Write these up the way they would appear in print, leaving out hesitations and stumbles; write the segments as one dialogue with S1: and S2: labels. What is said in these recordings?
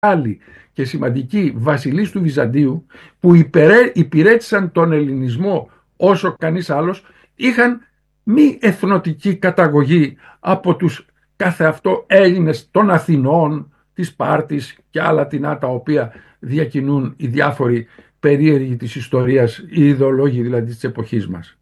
S1: μεγάλοι και σημαντικοί βασιλείς του Βυζαντίου που υπηρέτησαν τον ελληνισμό όσο κανείς άλλος, είχαν μη εθνοτική καταγωγή από τους κάθε αυτό Έλληνες των Αθηνών, της Σπάρτης και άλλα τινά τα οποία διακινούν οι διάφοροι περίεργοι της ιστορίας, οι ιδεολόγοι δηλαδή της εποχής μας.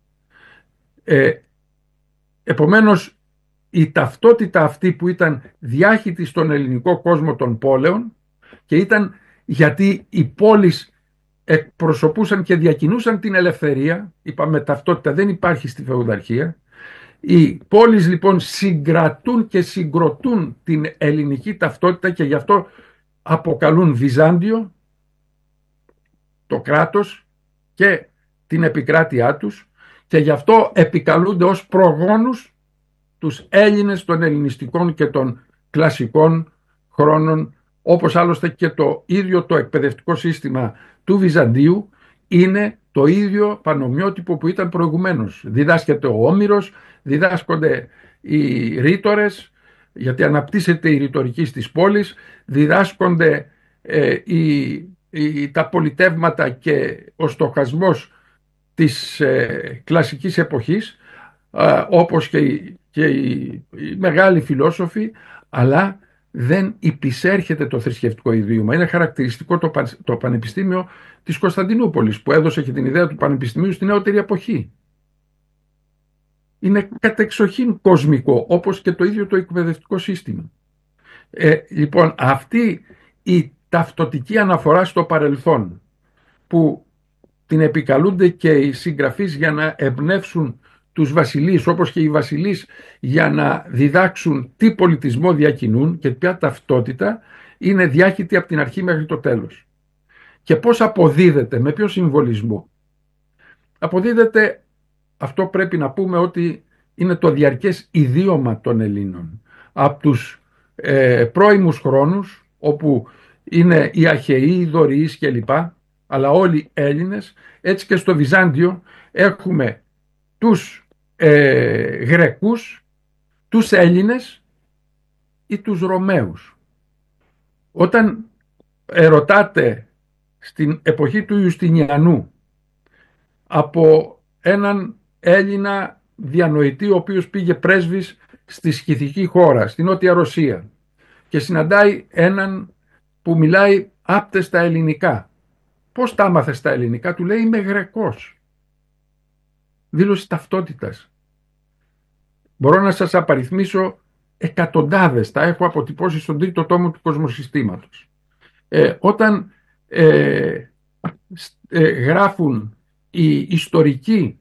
S1: Επομένως, η ταυτότητα αυτή που ήταν διάχυτη στον ελληνικό κόσμο των πόλεων, και ήταν γιατί οι πόλεις εκπροσωπούσαν και διακινούσαν την ελευθερία, είπαμε ταυτότητα δεν υπάρχει στη φεουδαρχία, οι πόλεις λοιπόν συγκρατούν και συγκροτούν την ελληνική ταυτότητα και γι' αυτό αποκαλούν Βυζάντιο το κράτος και την επικράτειά τους, και γι' αυτό επικαλούνται ως προγόνους τους Έλληνες των ελληνιστικών και των κλασικών χρόνων, όπως άλλωστε και το ίδιο το εκπαιδευτικό σύστημα του Βυζαντίου είναι το ίδιο πανομοιότυπο που ήταν προηγουμένως. Διδάσκεται ο Όμηρος, διδάσκονται οι ρήτορες, γιατί αναπτύσσεται η ρητορική στις πόλεις, διδάσκονται τα πολιτεύματα και ο στοχασμός της κλασικής εποχής, όπως και οι μεγάλοι φιλόσοφοι, αλλά δεν υπησέρχεται το θρησκευτικό ιδρύωμα. Είναι χαρακτηριστικό το Πανεπιστήμιο της Κωνσταντινούπολης που έδωσε και την ιδέα του Πανεπιστημίου στη νεότερη εποχή. Είναι κατεξοχήν κοσμικό, όπως και το ίδιο το εκπαιδευτικό σύστημα. Λοιπόν, αυτή η ταυτοτική αναφορά στο παρελθόν που την επικαλούνται και οι συγγραφείς για να εμπνεύσουν τους βασιλείς, όπως και οι βασιλείς για να διδάξουν τι πολιτισμό διακινούν και ποια ταυτότητα, είναι διάχυτη από την αρχή μέχρι το τέλος. Και πώς αποδίδεται, με ποιο συμβολισμό? Αποδίδεται, αυτό πρέπει να πούμε ότι είναι το διαρκές ιδίωμα των Ελλήνων. Από τους πρώιμους χρόνους, όπου είναι οι Αχαιοί, οι Δωριείς κλπ, αλλά όλοι Έλληνες, έτσι και στο Βυζάντιο έχουμε τους Γρεκούς, τους Έλληνες ή τους Ρωμαίους. Όταν ρωτάτε στην εποχή του Ιουστινιανού από έναν Έλληνα διανοητή ο οποίος πήγε πρέσβης στη σκυθική χώρα, στην Νότια Ρωσία, και συναντάει έναν που μιλάει άπτεστα ελληνικά. Πώς τα άμαθε στα ελληνικά? Του λέει είμαι Γρεκός. Δήλωση ταυτότητας. Μπορώ να σας απαριθμίσω εκατοντάδες, τα έχω αποτυπώσει στον 3ο τόμο του Κοσμοσυστήματος. Όταν γράφουν οι ιστορικοί,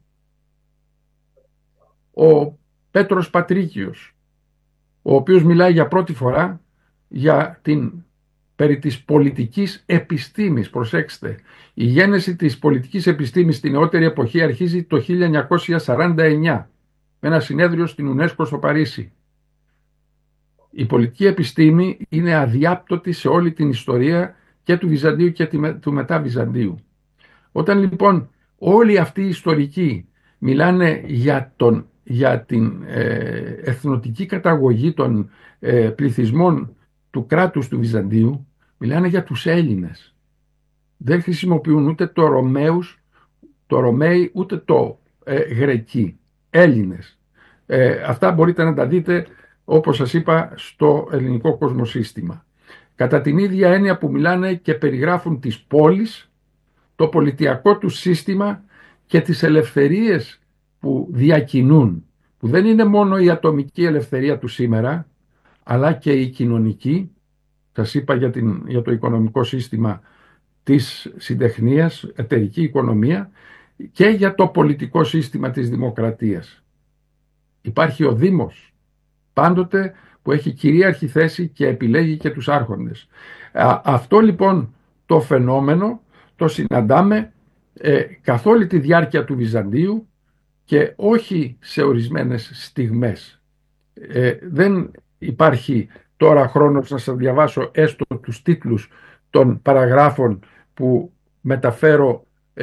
S1: ο Πέτρος Πατρίκιος, ο οποίος μιλάει για πρώτη φορά για την περί της πολιτικής επιστήμης, προσέξτε, η γέννηση της πολιτικής επιστήμης στην νεότερη εποχή αρχίζει το 1949 με ένα συνέδριο στην UNESCO στο Παρίσι. Η πολιτική επιστήμη είναι αδιάπτωτη σε όλη την ιστορία και του Βυζαντίου και του μετά Βυζαντίου. Όταν λοιπόν όλοι αυτοί οι ιστορικοί μιλάνε για την εθνοτική καταγωγή των πληθυσμών του κράτους του Βυζαντίου, μιλάνε για τους Έλληνες. Δεν χρησιμοποιούν ούτε το Ρωμαίοι, ούτε το Γρεκοί. Έλληνες. Αυτά μπορείτε να τα δείτε, όπως σας είπα, στο ελληνικό κοσμοσύστημα. Κατά την ίδια έννοια που μιλάνε και περιγράφουν τις πόλεις, το πολιτιακό του σύστημα και τις ελευθερίες που διακινούν, που δεν είναι μόνο η ατομική ελευθερία του σήμερα, αλλά και η κοινωνική. Σας είπα για το οικονομικό σύστημα της συντεχνίας, εταιρική οικονομία, και για το πολιτικό σύστημα της δημοκρατίας. Υπάρχει ο Δήμος πάντοτε που έχει κυρίαρχη θέση και επιλέγει και τους άρχοντες. Αυτό λοιπόν το φαινόμενο το συναντάμε καθ' όλη τη διάρκεια του Βυζαντίου και όχι σε ορισμένες στιγμές. Δεν υπάρχει τώρα χρόνος να σας διαβάσω έστω τους τίτλους των παραγράφων που μεταφέρω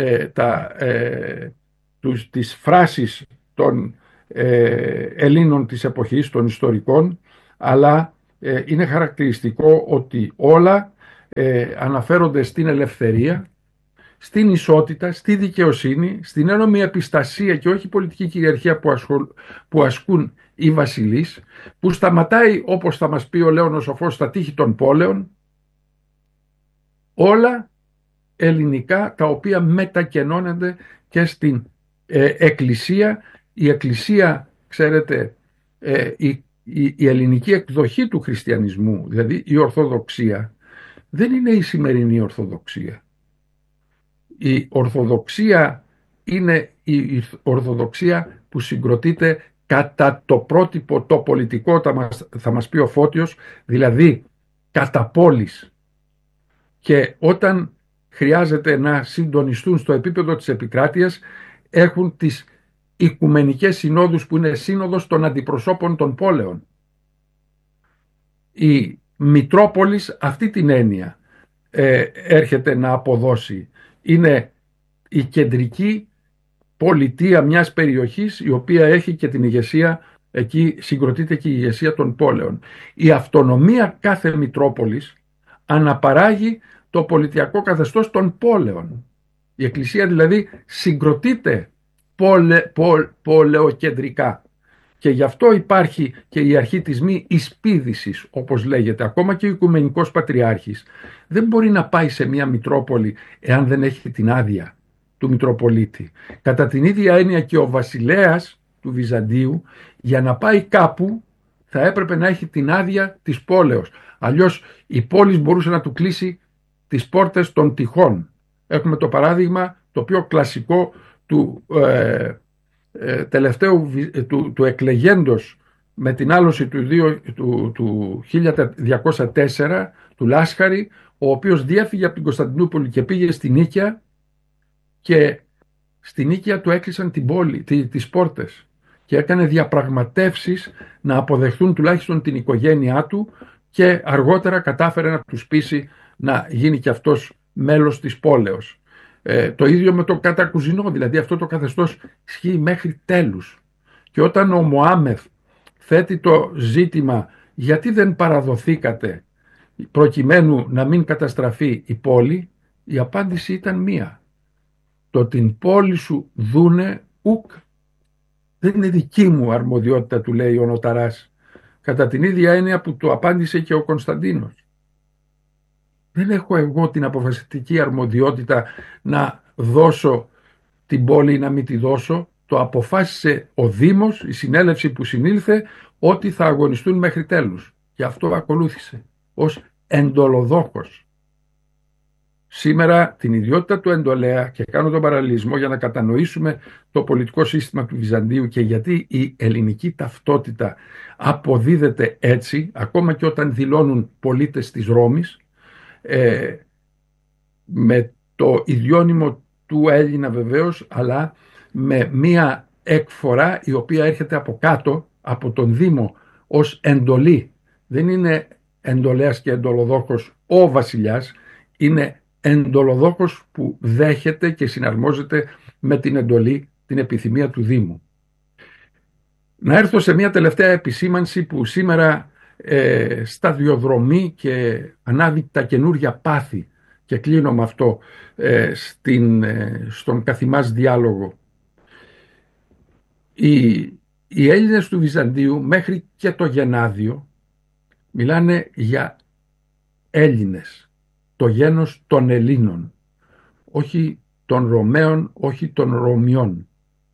S1: τις φράσεις των Ελλήνων της εποχής, των ιστορικών, αλλά είναι χαρακτηριστικό ότι όλα αναφέρονται στην ελευθερία, στην ισότητα, στη δικαιοσύνη, στην ένομη επιστασία και όχι πολιτική κυριαρχία που ασκούν οι βασιλείς, που σταματάει, όπως θα μας πει ο Λέων ο Σοφός, στα τείχη των πόλεων, όλα ελληνικά τα οποία μετακενώνονται και στην Εκκλησία. Η Εκκλησία, ξέρετε, η ελληνική εκδοχή του χριστιανισμού, δηλαδή η Ορθοδοξία, δεν είναι η σημερινή Ορθοδοξία. Η Ορθοδοξία είναι η Ορθοδοξία που συγκροτείται κατά το πρότυπο το πολιτικό, θα μας πει ο Φώτιος, δηλαδή κατά πόλης. Και όταν χρειάζεται να συντονιστούν στο επίπεδο της επικράτειας, έχουν τις οικουμενικές συνόδους που είναι σύνοδος των αντιπροσώπων των πόλεων. Η Μητρόπολης αυτή την έννοια έρχεται να αποδώσει. Είναι η κεντρική πολιτεία μιας περιοχής, η οποία έχει και την ηγεσία, εκεί συγκροτείται και η ηγεσία των πόλεων. Η αυτονομία κάθε Μητρόπολης αναπαράγει το πολιτιακό καθεστώς των πόλεων. Η Εκκλησία δηλαδή συγκροτείται πολεοκεντρικά. Και γι' αυτό υπάρχει και η αρχή της μη εισπίδησης, όπως λέγεται. Ακόμα και ο Οικουμενικός Πατριάρχης δεν μπορεί να πάει σε μια Μητρόπολη εάν δεν έχει την άδεια του Μητροπολίτη. Κατά την ίδια έννοια και ο βασιλέας του Βυζαντίου, για να πάει κάπου θα έπρεπε να έχει την άδεια της πόλεως. Αλλιώς η πόλη μπορούσε να του κλείσει τις πόρτες των τυχών. Έχουμε το παράδειγμα το πιο κλασικό του τελευταίου του εκλεγέντος με την άλωση του 1204 του Λάσχαρη, ο οποίος διέφυγε από την Κωνσταντινούπολη και πήγε στη Νίκαια, και στη Νίκαια του έκλεισαν την πόλη, τις πόρτες, και έκανε διαπραγματεύσεις να αποδεχθούν τουλάχιστον την οικογένειά του, και αργότερα κατάφερε να τους πείσει να γίνει και αυτός μέλος της πόλεως. Το ίδιο με το κατακουζινό, δηλαδή αυτό το καθεστώς ισχύει μέχρι τέλους. Και όταν ο Μωάμεθ θέτει το ζήτημα γιατί δεν παραδοθήκατε προκειμένου να μην καταστραφεί η πόλη, η απάντηση ήταν μία: το την πόλη σου δούνε ουκ. Δεν είναι δική μου αρμοδιότητα, του λέει ο Νοταράς, κατά την ίδια έννοια που το απάντησε και ο Κωνσταντίνος. Δεν έχω εγώ την αποφασιστική αρμοδιότητα να δώσω την πόλη ή να μην τη δώσω. Το αποφάσισε ο Δήμος, η συνέλευση που συνήλθε, ότι θα αγωνιστούν μέχρι τέλους. Και αυτό ακολούθησε ως εντολοδόχος. Σήμερα την ιδιότητα του εντολέα, και κάνω τον παραλληλισμό για να κατανοήσουμε το πολιτικό σύστημα του Βυζαντίου και γιατί η ελληνική ταυτότητα αποδίδεται έτσι, ακόμα και όταν δηλώνουν πολίτες της Ρώμης, με το ιδιώνυμο του Έλληνα βεβαίως, αλλά με μία εκφορά η οποία έρχεται από κάτω, από τον Δήμο, ως εντολή. Δεν είναι εντολέας και εντολοδόχος ο βασιλιάς, είναι εντολοδόχος που δέχεται και συναρμόζεται με την εντολή, την επιθυμία του Δήμου. Να έρθω σε μια τελευταία επισήμανση που σήμερα σταδιοδρομεί και ανάβει τα καινούργια πάθη, και κλείνω με αυτό, στον καθημάς διάλογο. Οι Έλληνες του Βυζαντίου μέχρι και το Γενάδιο μιλάνε για Έλληνες, το γένος των Ελλήνων, όχι των Ρωμαίων, όχι των Ρωμιών.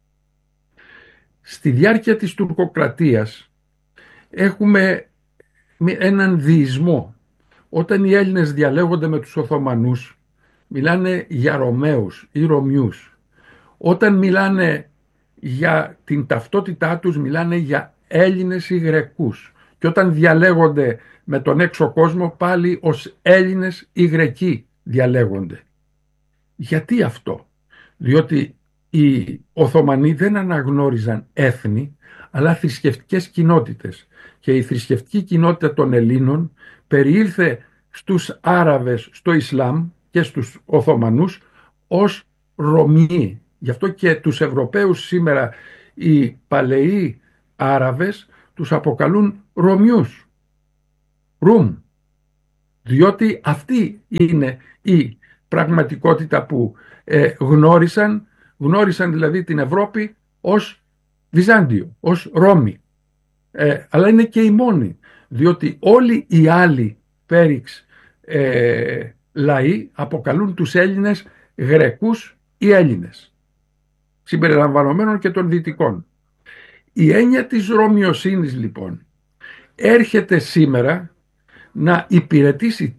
S1: Στη διάρκεια της τουρκοκρατίας έχουμε έναν διεισμό. Όταν οι Έλληνες διαλέγονται με τους Οθωμανούς, μιλάνε για Ρωμαίους ή Ρωμιούς. Όταν μιλάνε για την ταυτότητά τους, μιλάνε για Έλληνες ή Γρεκούς. Και όταν διαλέγονται με τον έξω κόσμο, πάλι ως Έλληνες ή Γρεκοί διαλέγονται. Γιατί αυτό? Διότι οι Οθωμανοί δεν αναγνώριζαν έθνη, αλλά θρησκευτικές κοινότητες. Και η θρησκευτική κοινότητα των Ελλήνων περιήλθε στους Άραβες, στο Ισλάμ και στους Οθωμανούς ως Ρωμιοί. Γι' αυτό και τους Ευρωπαίους σήμερα οι παλαιοί Άραβες τους αποκαλούν Ρωμιούς, Ρουμ. διότι αυτή είναι η πραγματικότητα που γνώρισαν δηλαδή την Ευρώπη ως Βυζάντιο, ως Ρώμη. Αλλά είναι και οι μόνοι, διότι όλοι οι άλλοι πέριξ λαοί αποκαλούν τους Έλληνες Γρεκούς ή Έλληνες, συμπεριλαμβανομένων και των Δυτικών. Η έννοια της Ρωμιοσύνης λοιπόν έρχεται σήμερα να υπηρετήσει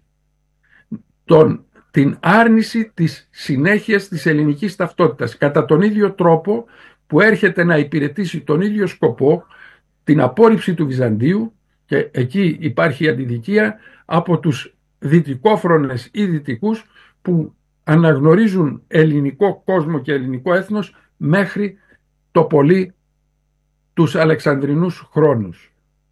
S1: την άρνηση της συνέχειας της ελληνικής ταυτότητας, κατά τον ίδιο τρόπο που έρχεται να υπηρετήσει τον ίδιο σκοπό, την απόρριψη του Βυζαντίου, και εκεί υπάρχει αντιδικία από τους δυτικόφρονες ή δυτικούς που αναγνωρίζουν ελληνικό κόσμο και ελληνικό έθνος μέχρι το πολύ τους Αλεξανδρινούς χρόνους.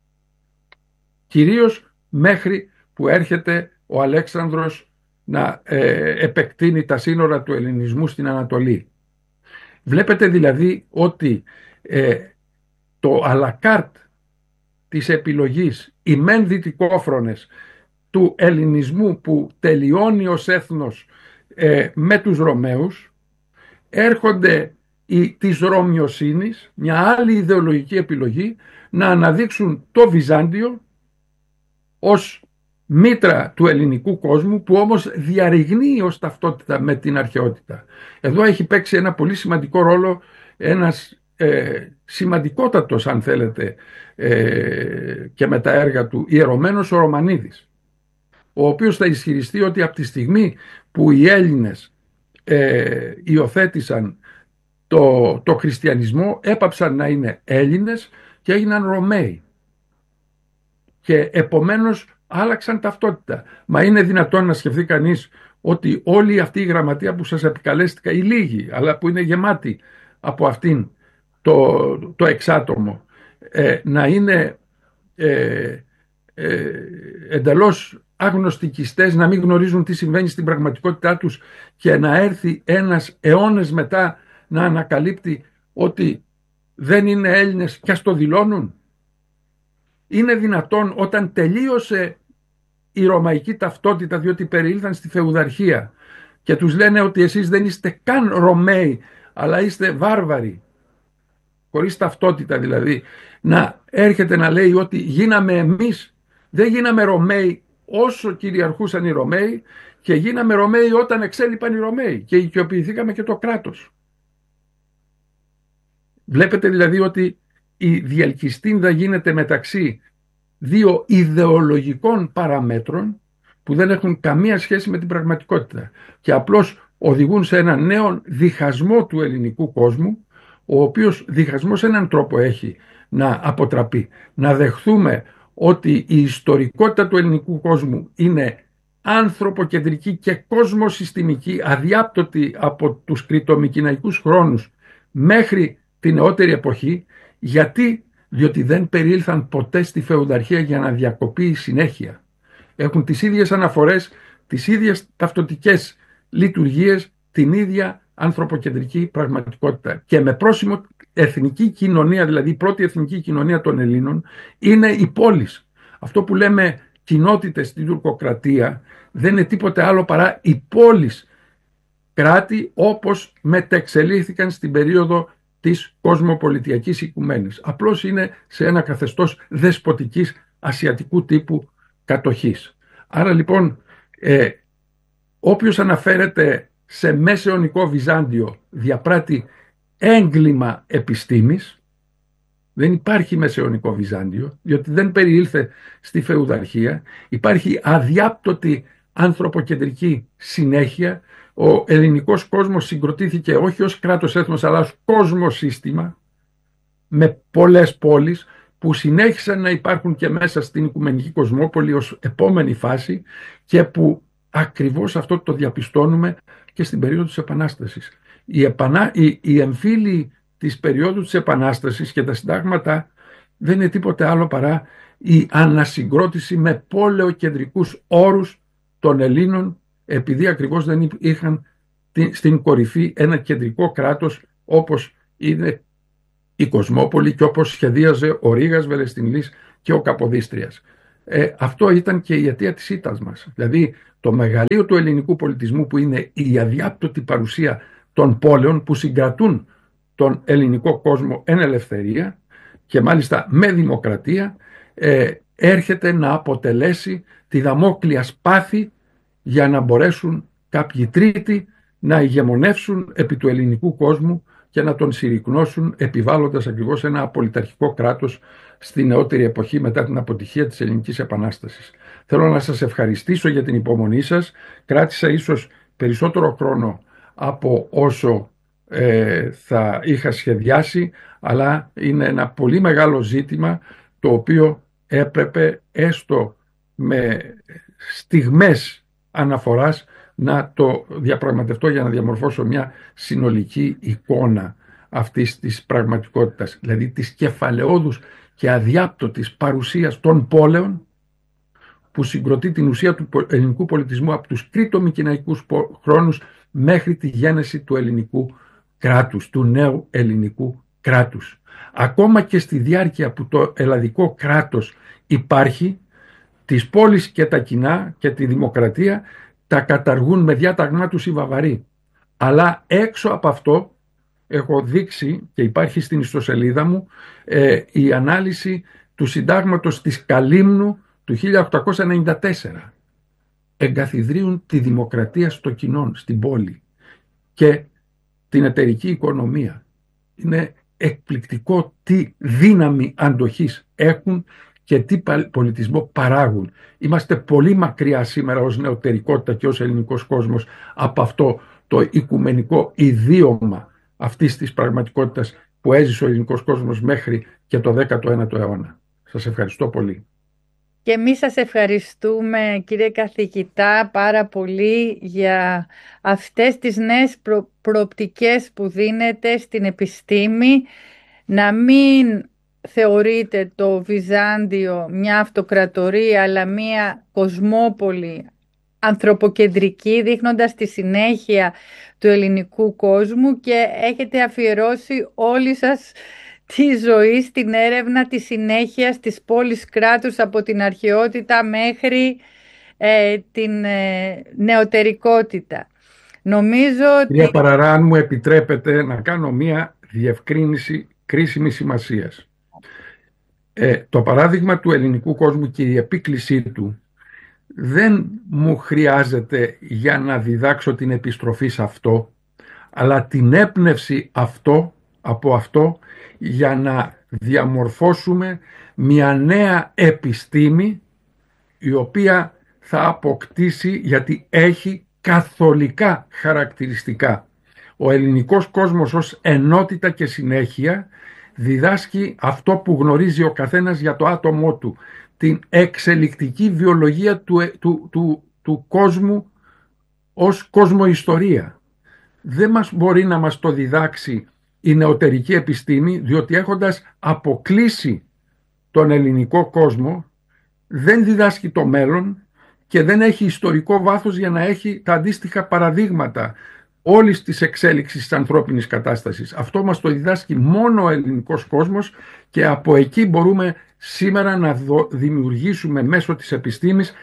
S1: Κυρίως μέχρι που έρχεται ο Αλέξανδρος να επεκτείνει τα σύνορα του ελληνισμού στην Ανατολή. Βλέπετε δηλαδή ότι το αλακάρτ της επιλογής, οι μεν δυτικόφρονες του ελληνισμού που τελειώνει ως έθνος με τους Ρωμαίους, έρχονται της Ρωμιοσύνης, μια άλλη ιδεολογική επιλογή, να αναδείξουν το Βυζάντιο ως μήτρα του ελληνικού κόσμου, που όμως διαρριγνύει ως ταυτότητα με την αρχαιότητα. Εδώ έχει παίξει ένα πολύ σημαντικό ρόλο ένας σημαντικότατος, αν θέλετε, και με τα έργα του, ιερωμένος ο Ρωμανίδης, ο οποίος θα ισχυριστεί ότι από τη στιγμή που οι Έλληνες υιοθέτησαν το χριστιανισμό, έπαψαν να είναι Έλληνες και έγιναν Ρωμαίοι, και επομένως άλλαξαν ταυτότητα. Μα είναι δυνατόν να σκεφτεί κανείς ότι όλη αυτή η γραμματεία που σας επικαλέστηκα, οι λίγοι, αλλά που είναι γεμάτοι από αυτήν το εξάτομο, να είναι εντελώς αγνωστικιστές, να μην γνωρίζουν τι συμβαίνει στην πραγματικότητά τους, και να έρθει ένας αιώνες μετά να ανακαλύπτει ότι δεν είναι Έλληνες και ας το δηλώνουν? Είναι δυνατόν, όταν τελείωσε η ρωμαϊκή ταυτότητα, διότι περιήλθαν στη φεουδαρχία και τους λένε ότι εσείς δεν είστε καν Ρωμαίοι, αλλά είστε βάρβαροι, χωρίς ταυτότητα δηλαδή, να έρχεται να λέει ότι γίναμε εμείς, δεν γίναμε Ρωμαίοι όσο κυριαρχούσαν οι Ρωμαίοι, και γίναμε Ρωμαίοι όταν εξέλιπαν οι Ρωμαίοι και οικειοποιηθήκαμε και το κράτος. Βλέπετε δηλαδή ότι η διελκυστίνδα γίνεται μεταξύ δύο ιδεολογικών παραμέτρων που δεν έχουν καμία σχέση με την πραγματικότητα και απλώς οδηγούν σε έναν νέο διχασμό του ελληνικού κόσμου, ο οποίος διχασμός έναν τρόπο έχει να αποτραπεί. Να δεχθούμε ότι η ιστορικότητα του ελληνικού κόσμου είναι ανθρωποκεντρική και κοσμοσυστημική, αδιάπτωτη από τους κρητομικηναϊκούς χρόνους μέχρι την νεότερη εποχή. Γιατί? Διότι δεν περιήλθαν ποτέ στη φεουδαρχία για να διακοπεί η συνέχεια. Έχουν τις ίδιες αναφορές, τις ίδιες ταυτοτικές λειτουργίες, την ίδια ανθρωποκεντρική πραγματικότητα. Και με πρόσημο εθνική κοινωνία, δηλαδή η πρώτη εθνική κοινωνία των Ελλήνων, είναι η πόλης. Αυτό που λέμε κοινότητες στην τουρκοκρατία δεν είναι τίποτε άλλο παρά οι πόλεις κράτη, όπως μετεξελίχθηκαν στην περίοδο της κοσμοπολιτιακής οικουμένης. Απλώς είναι σε ένα καθεστώς δεσποτικής ασιατικού τύπου κατοχής. Άρα λοιπόν όποιος αναφέρεται σε μεσαιωνικό Βυζάντιο διαπράττει έγκλημα επιστήμης. Δεν υπάρχει μεσαιωνικό Βυζάντιο, διότι δεν περιήλθε στη φεουδαρχία. Υπάρχει αδιάπτωτη ανθρωποκεντρική συνέχεια. Ο ελληνικός κόσμος συγκροτήθηκε όχι ως κράτος έθνος, αλλά ως κόσμο-σύστημα, με πολλές πόλεις που συνέχισαν να υπάρχουν και μέσα στην Οικουμενική Κοσμόπολη ως επόμενη φάση, και που ακριβώς αυτό το διαπιστώνουμε και στην περίοδο της Επανάστασης. Οι εμφύλοι της περίοδου της Επανάστασης και τα συντάγματα δεν είναι τίποτε άλλο παρά η ανασυγκρότηση με πόλεοκεντρικούς όρους των Ελλήνων, επειδή ακριβώς δεν είχαν στην κορυφή ένα κεντρικό κράτος όπως είναι η Κοσμόπολη και όπως σχεδίαζε ο Ρήγας Βελεστινλής και ο Καποδίστριας. Αυτό ήταν και η αιτία της ήττας μας. Δηλαδή το μεγαλείο του ελληνικού πολιτισμού, που είναι η αδιάπτωτη παρουσία των πόλεων που συγκρατούν τον ελληνικό κόσμο εν ελευθερία και μάλιστα με δημοκρατία, έρχεται να αποτελέσει τη δαμόκλεια σπάθη για να μπορέσουν κάποιοι τρίτοι να ηγεμονεύσουν επί του ελληνικού κόσμου και να τον συρρικνώσουν, επιβάλλοντας ακριβώς ένα απολυταρχικό κράτος στη νεότερη εποχή μετά την αποτυχία της Ελληνικής Επανάστασης. Θέλω να σας ευχαριστήσω για την υπομονή σας. Κράτησα ίσως περισσότερο χρόνο από όσο θα είχα σχεδιάσει, αλλά είναι ένα πολύ μεγάλο ζήτημα το οποίο έπρεπε έστω με στιγμές αναφοράς να το διαπραγματευτώ για να διαμορφώσω μια συνολική εικόνα αυτής της πραγματικότητας, δηλαδή της κεφαλαιόδους και αδιάπτωτης παρουσίας των πόλεων που συγκροτεί την ουσία του ελληνικού πολιτισμού από τους κρήτο-μικηναϊκούς χρόνους μέχρι τη γέννηση του ελληνικού κράτους, του νέου ελληνικού κράτους. Ακόμα και στη διάρκεια που το ελλαδικό κράτος υπάρχει, τις πόλεις και τα κοινά και τη δημοκρατία τα καταργούν με διάταγμά τους οι Βαβαροί. Αλλά έξω από αυτό έχω δείξει, και υπάρχει στην ιστοσελίδα μου, η ανάλυση του συντάγματος της Καλύμνου του 1894. Εγκαθιδρύουν τη δημοκρατία στο κοινό, στην πόλη, και την εταιρική οικονομία. Είναι εκπληκτικό τι δύναμη αντοχής έχουν και τι πολιτισμό παράγουν. Είμαστε πολύ μακριά σήμερα ως νεωτερικότητα και ως ελληνικός κόσμος από αυτό το οικουμενικό ιδίωμα αυτής της πραγματικότητας που έζησε ο ελληνικός κόσμος μέχρι και το 19ο αιώνα. Σας ευχαριστώ πολύ.
S2: Και εμείς σας ευχαριστούμε, κύριε καθηγητά, πάρα πολύ για αυτές τις νέες προοπτικές που δίνετε στην επιστήμη. Να μην θεωρείτε το Βυζάντιο μια αυτοκρατορία, αλλά μια κοσμόπολη ανθρωποκεντρική, δείχνοντας τη συνέχεια του ελληνικού κόσμου, και έχετε αφιερώσει όλοι σας τη ζωή στην έρευνα της συνέχειας της πόλης κράτους από την αρχαιότητα μέχρι την νεωτερικότητα. Νομίζω
S1: Κυρία Παραρά, αν μου επιτρέπετε να κάνω μία διευκρίνηση κρίσιμης σημασίας. Το παράδειγμα του ελληνικού κόσμου και η επίκλησή του δεν μου χρειάζεται για να διδάξω την επιστροφή σε αυτό, αλλά την έπνευση από αυτό για να διαμορφώσουμε μια νέα επιστήμη η οποία θα αποκτήσει, γιατί έχει καθολικά χαρακτηριστικά. Ο ελληνικός κόσμος ως ενότητα και συνέχεια διδάσκει αυτό που γνωρίζει ο καθένας για το άτομό του, την εξελικτική βιολογία του κόσμου ως κοσμοϊστορία. Δεν μπορεί να μας το διδάξει η νεωτερική επιστήμη, διότι έχοντας αποκλείσει τον ελληνικό κόσμο δεν διδάσκει το μέλλον και δεν έχει ιστορικό βάθος για να έχει τα αντίστοιχα παραδείγματα όλης της εξέλιξης της ανθρώπινης κατάστασης. Αυτό μας το διδάσκει μόνο ο ελληνικός κόσμος και από εκεί μπορούμε σήμερα να δημιουργήσουμε μέσω της επιστήμης,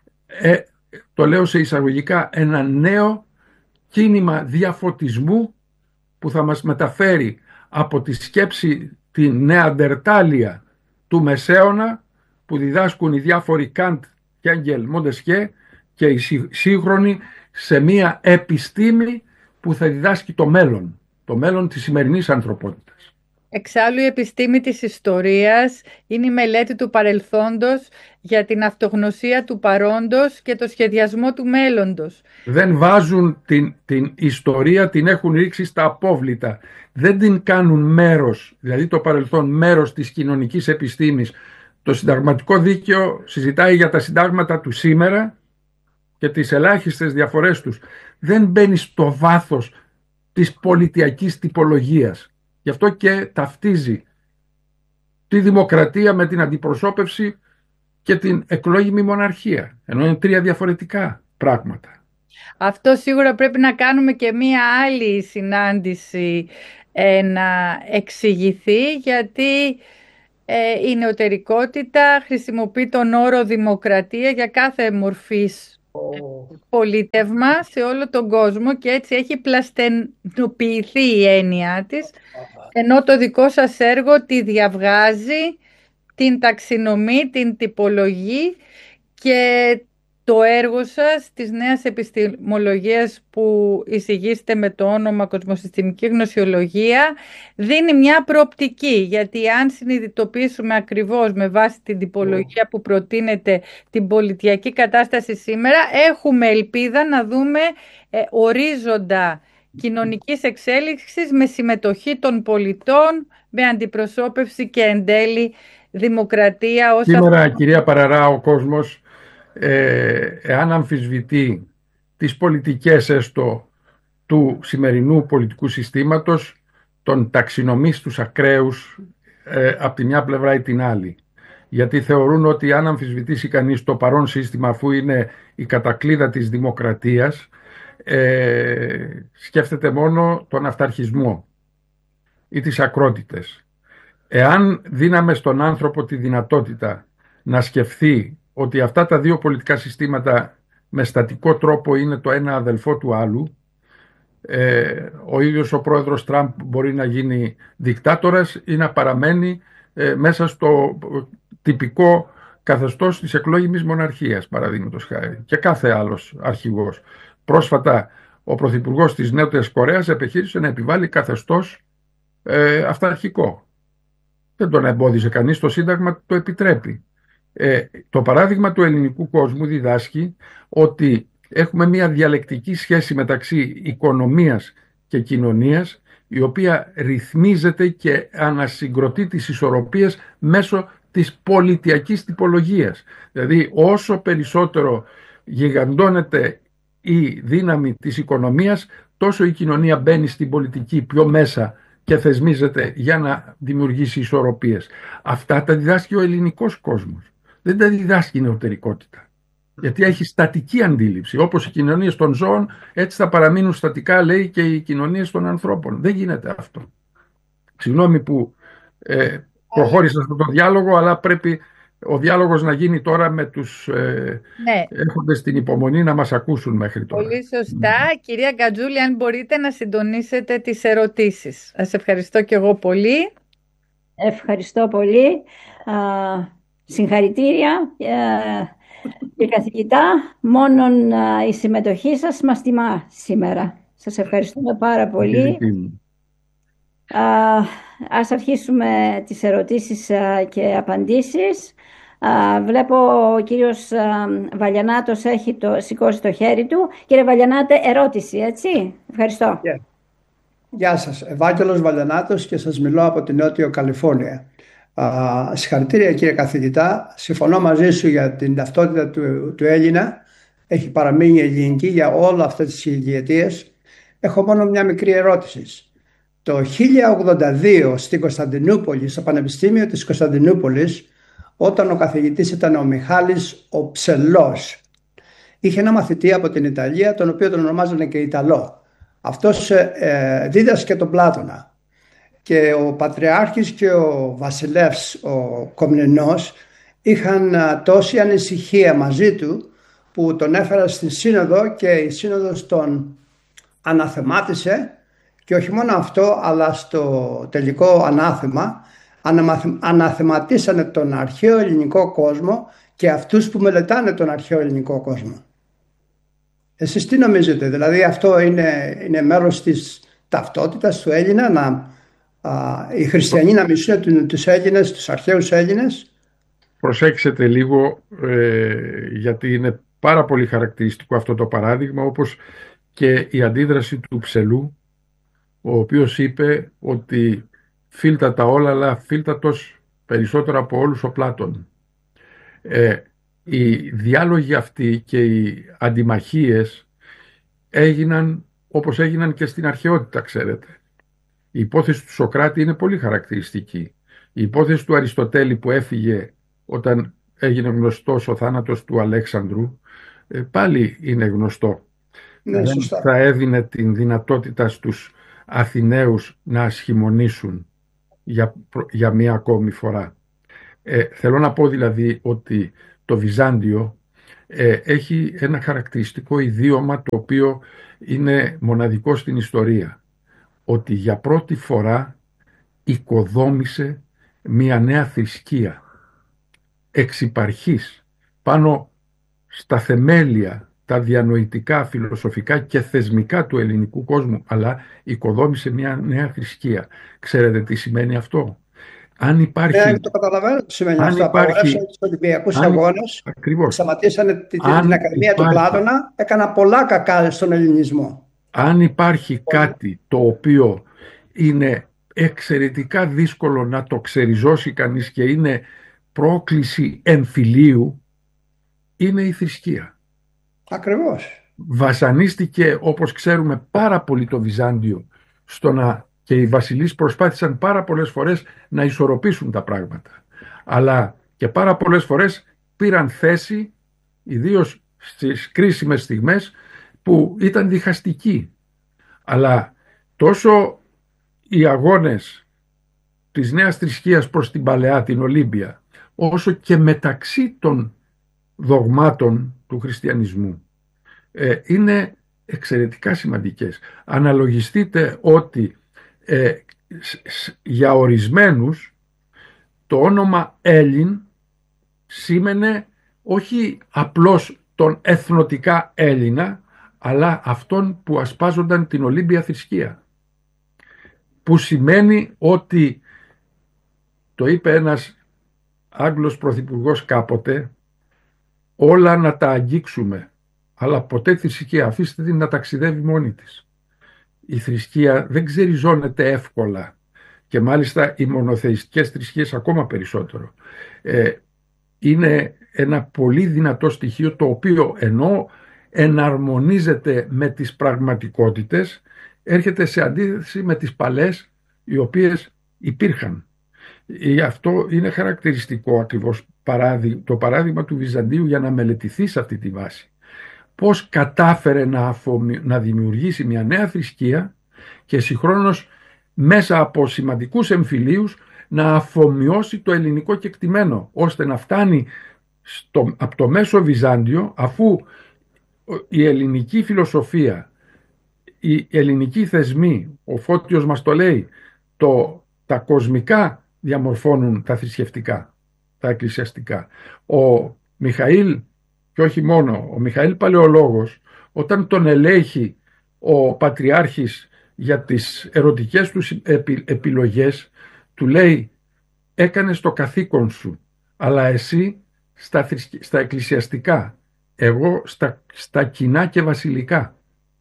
S1: το λέω σε εισαγωγικά, ένα νέο κίνημα διαφωτισμού που θα μας μεταφέρει από τη σκέψη τη νεαντερτάλια του Μεσαίωνα που διδάσκουν οι διάφοροι Καντ, Κέγγελ, Μοντεσκιέ και οι σύγχρονοι, σε μια επιστήμη που θα διδάσκει το μέλλον της σημερινής ανθρωπότητας.
S2: Εξάλλου η επιστήμη της ιστορίας είναι η μελέτη του παρελθόντος για την αυτογνωσία του παρόντος και το σχεδιασμό του μέλλοντος.
S1: Δεν βάζουν την ιστορία, την έχουν ρίξει στα απόβλητα. Δεν την κάνουν μέρος, δηλαδή το παρελθόν, μέρος της κοινωνικής επιστήμης. Το συνταγματικό δίκαιο συζητάει για τα συντάγματα του σήμερα και τις ελάχιστες διαφορές τους. Δεν μπαίνει στο βάθος της πολιτιακής τυπολογίας. Γι' αυτό και ταυτίζει τη δημοκρατία με την αντιπροσώπευση και την εκλόγιμη μοναρχία. Ενώ είναι τρία διαφορετικά πράγματα.
S2: Αυτό σίγουρα πρέπει να κάνουμε και μία άλλη συνάντηση να εξηγηθεί, γιατί η νεωτερικότητα χρησιμοποιεί τον όρο δημοκρατία για κάθε μορφής πολίτευμα σε όλο τον κόσμο και έτσι έχει πλαστενοποιηθεί η έννοια της, ενώ το δικό σας έργο τη διαβγάζει, την ταξινομεί, την τυπολογεί και το έργο σας της νέας επιστημολογίας που εισηγείστε με το όνομα Κοσμοσυστημική Γνωσιολογία δίνει μια προοπτική, γιατί αν συνειδητοποιήσουμε ακριβώς με βάση την τυπολογία που προτείνεται την πολιτιακή κατάσταση σήμερα, έχουμε ελπίδα να δούμε ορίζοντα κοινωνικής εξέλιξης με συμμετοχή των πολιτών, με αντιπροσώπευση και εν τέλει δημοκρατία.
S1: Σήμερα, κυρία Παραρά, ο κόσμος, εάν αμφισβητεί τις πολιτικές έστω του σημερινού πολιτικού συστήματος, τον ταξινομεί στους ακραίους από τη μια πλευρά ή την άλλη. Γιατί θεωρούν ότι αν αμφισβητήσει κανείς το παρόν σύστημα, αφού είναι η κατακλείδα της δημοκρατίας, σκέφτεται μόνο τον αυταρχισμό ή τις ακρότητες. Εάν δίναμε στον άνθρωπο τη δυνατότητα να σκεφτεί ότι αυτά τα δύο πολιτικά συστήματα με στατικό τρόπο είναι το ένα αδελφό του άλλου, ο ίδιος ο πρόεδρος Τραμπ μπορεί να γίνει δικτάτορας ή να παραμένει μέσα στο τυπικό καθεστώς της εκλόγιμης μοναρχίας, παραδείγματος χάρη, και κάθε άλλος αρχηγός. Πρόσφατα ο πρωθυπουργός της Νότιας Κορέας επιχείρησε να επιβάλλει καθεστώς αυταρχικό. Δεν τον εμπόδισε κανείς, το Σύνταγμα το επιτρέπει. Το παράδειγμα του ελληνικού κόσμου διδάσκει ότι έχουμε μια διαλεκτική σχέση μεταξύ οικονομίας και κοινωνίας, η οποία ρυθμίζεται και ανασυγκροτεί τις ισορροπίες μέσω της πολιτιακής τυπολογίας. Δηλαδή, όσο περισσότερο γιγαντώνεται η δύναμη της οικονομίας, τόσο η κοινωνία μπαίνει στην πολιτική πιο μέσα και θεσμίζεται για να δημιουργήσει ισορροπίες. Αυτά τα διδάσκει ο ελληνικός κόσμος. Δεν τα διδάσκει η νεωτερικότητα. Γιατί έχει στατική αντίληψη. Όπως οι κοινωνίες των ζώων, έτσι θα παραμείνουν στατικά, λέει, και οι κοινωνίες των ανθρώπων. Δεν γίνεται αυτό. Συγγνώμη που προχώρησα στον διάλογο, αλλά πρέπει ο διάλογος να γίνει τώρα με τους έχοντες την υπομονή να μας ακούσουν μέχρι τώρα.
S2: Πολύ σωστά. Κυρία Γκατζούλη, αν μπορείτε να συντονίσετε τις ερωτήσεις. Σας ευχαριστώ και εγώ πολύ.
S3: Ευχαριστώ πολύ. Συγχαρητήρια και καθηγητά. Μόνον η συμμετοχή σας μας τιμά σήμερα. Σας ευχαριστούμε πάρα πολύ. Ας αρχίσουμε τις ερωτήσεις και απαντήσεις. Βλέπω ο κύριος Βαλιανάτος έχει σηκώσει το χέρι του. Κύριε Βαλιανάτε, ερώτηση, έτσι. Ευχαριστώ.
S4: Γεια σας. Ευάγγελος Βαλιανάτος και σας μιλώ από την Νότιο Καλιφόρνια. Συγχαρητήρια, κύριε καθηγητά. Συμφωνώ μαζί σου για την ταυτότητα του Έλληνα. Έχει παραμείνει ελληνική για όλα αυτές τις χιλιετίες. Έχω μόνο μια μικρή ερώτηση. Το 1082 στην Κωνσταντινούπολη, στο Πανεπιστήμιο της Κωνσταντινούπολης, όταν ο καθηγητής ήταν ο Μιχάλης ο Ψελός, είχε ένα μαθητή από την Ιταλία, τον οποίο τον ονομάζανε και Ιταλό. Αυτός δίδασκε τον Πλάτωνα. Και ο Πατριάρχης και ο Βασιλεύς, ο Κομνηνός, είχαν τόση ανησυχία μαζί του που τον έφερα στην Σύνοδο και η Σύνοδος τον αναθεμάτισε, και όχι μόνο αυτό, αλλά στο τελικό ανάθεμα αναθεματίσανε τον αρχαίο ελληνικό κόσμο και αυτούς που μελετάνε τον αρχαίο ελληνικό κόσμο. Εσείς τι νομίζετε, δηλαδή αυτό είναι μέρος της ταυτότητας του Έλληνα, οι χριστιανοί να μισούν τους Έλληνες, τους αρχαίους Έλληνες?
S1: Προσέξτε λίγο, γιατί είναι πάρα πολύ χαρακτηριστικό αυτό το παράδειγμα, όπως και η αντίδραση του Ψελού, ο οποίος είπε ότι φίλτατα όλα, αλλά φίλτατος περισσότερο από όλους ο Πλάτων. Οι διάλογοι αυτοί και οι αντιμαχίες έγιναν όπως έγιναν και στην αρχαιότητα, ξέρετε. Η υπόθεση του Σωκράτη είναι πολύ χαρακτηριστική. Η υπόθεση του Αριστοτέλη που έφυγε όταν έγινε γνωστός ο θάνατος του Αλέξανδρου, πάλι είναι γνωστό.
S4: Ναι,
S1: Δεν θα έδινε την δυνατότητα στους Αθηναίους να ασχημονήσουν για μία ακόμη φορά. Θέλω να πω δηλαδή ότι το Βυζάντιο έχει ένα χαρακτηριστικό ιδίωμα το οποίο είναι μοναδικό στην ιστορία. Ότι για πρώτη φορά οικοδόμησε μια νέα θρησκεία εξυπαρχής πάνω στα θεμέλια, τα διανοητικά, φιλοσοφικά και θεσμικά του ελληνικού κόσμου, αλλά οικοδόμησε μια νέα θρησκεία. Ξέρετε τι σημαίνει αυτό? Αν υπάρχει...
S4: Το καταλαβαίνω τι σημαίνει
S1: αν
S4: αυτό.
S1: υπάρχει-
S4: Απαγορεύσαν τους Ολυμπιακούς Αγώνες,
S1: Ακριβώς.
S4: σταματήσανε την
S1: Αν
S4: Ακαδημία του
S1: υπάρχει-
S4: Πλάτωνα, έκανα πολλά κακά στον ελληνισμό.
S1: Αν υπάρχει κάτι το οποίο είναι εξαιρετικά δύσκολο να το ξεριζώσει κανείς και είναι πρόκληση εμφυλίου, είναι η θρησκεία.
S4: Ακριβώς.
S1: Βασανίστηκε, όπως ξέρουμε, πάρα πολύ το Βυζάντιο και οι βασιλείς προσπάθησαν πάρα πολλές φορές να ισορροπήσουν τα πράγματα. Αλλά και πάρα πολλές φορές πήραν θέση, ιδίως στις κρίσιμες στιγμές, που ήταν διχαστικοί. Αλλά τόσο οι αγώνες της νέας θρησκείας προς την παλαιά, την Ολύμπια, όσο και μεταξύ των δογμάτων του χριστιανισμού είναι εξαιρετικά σημαντικές. Αναλογιστείτε ότι για ορισμένους το όνομα Έλλην σήμαινε όχι απλώς τον εθνοτικά Έλληνα, αλλά αυτόν που ασπάζονταν την Ολύμπια θρησκεία. Που σημαίνει ότι, το είπε ένας Άγγλος πρωθυπουργός κάποτε, όλα να τα αγγίξουμε, αλλά ποτέ θρησκεία αφήστε την να ταξιδεύει μόνη της. Η θρησκεία δεν ξεριζώνεται εύκολα και μάλιστα οι μονοθεϊστικές θρησκείες ακόμα περισσότερο. Είναι ένα πολύ δυνατό στοιχείο το οποίο ενώ εναρμονίζεται με τις πραγματικότητες έρχεται σε αντίθεση με τις παλές οι οποίες υπήρχαν. Αυτό είναι χαρακτηριστικό ακριβώς το παράδειγμα του Βυζαντίου για να μελετηθεί σε αυτή τη βάση. Πώς κατάφερε να δημιουργήσει μια νέα θρησκεία και συγχρόνως μέσα από σημαντικούς εμφυλίους να αφομοιώσει το ελληνικό κεκτημένο, ώστε να φτάνει από το μέσο Βυζάντιο, αφού η ελληνική φιλοσοφία, οι ελληνικοί θεσμοί, ο Φώτιος μας το λέει, τα κοσμικά διαμορφώνουν τα θρησκευτικά, τα εκκλησιαστικά. Ο Μιχαήλ, και όχι μόνο, ο Μιχαήλ Παλαιολόγος, όταν τον ελέγχει ο Πατριάρχης για τις ερωτικές του επιλογές, του λέει έκανες το καθήκον σου, αλλά εσύ στα εκκλησιαστικά, εγώ στα κοινά και βασιλικά.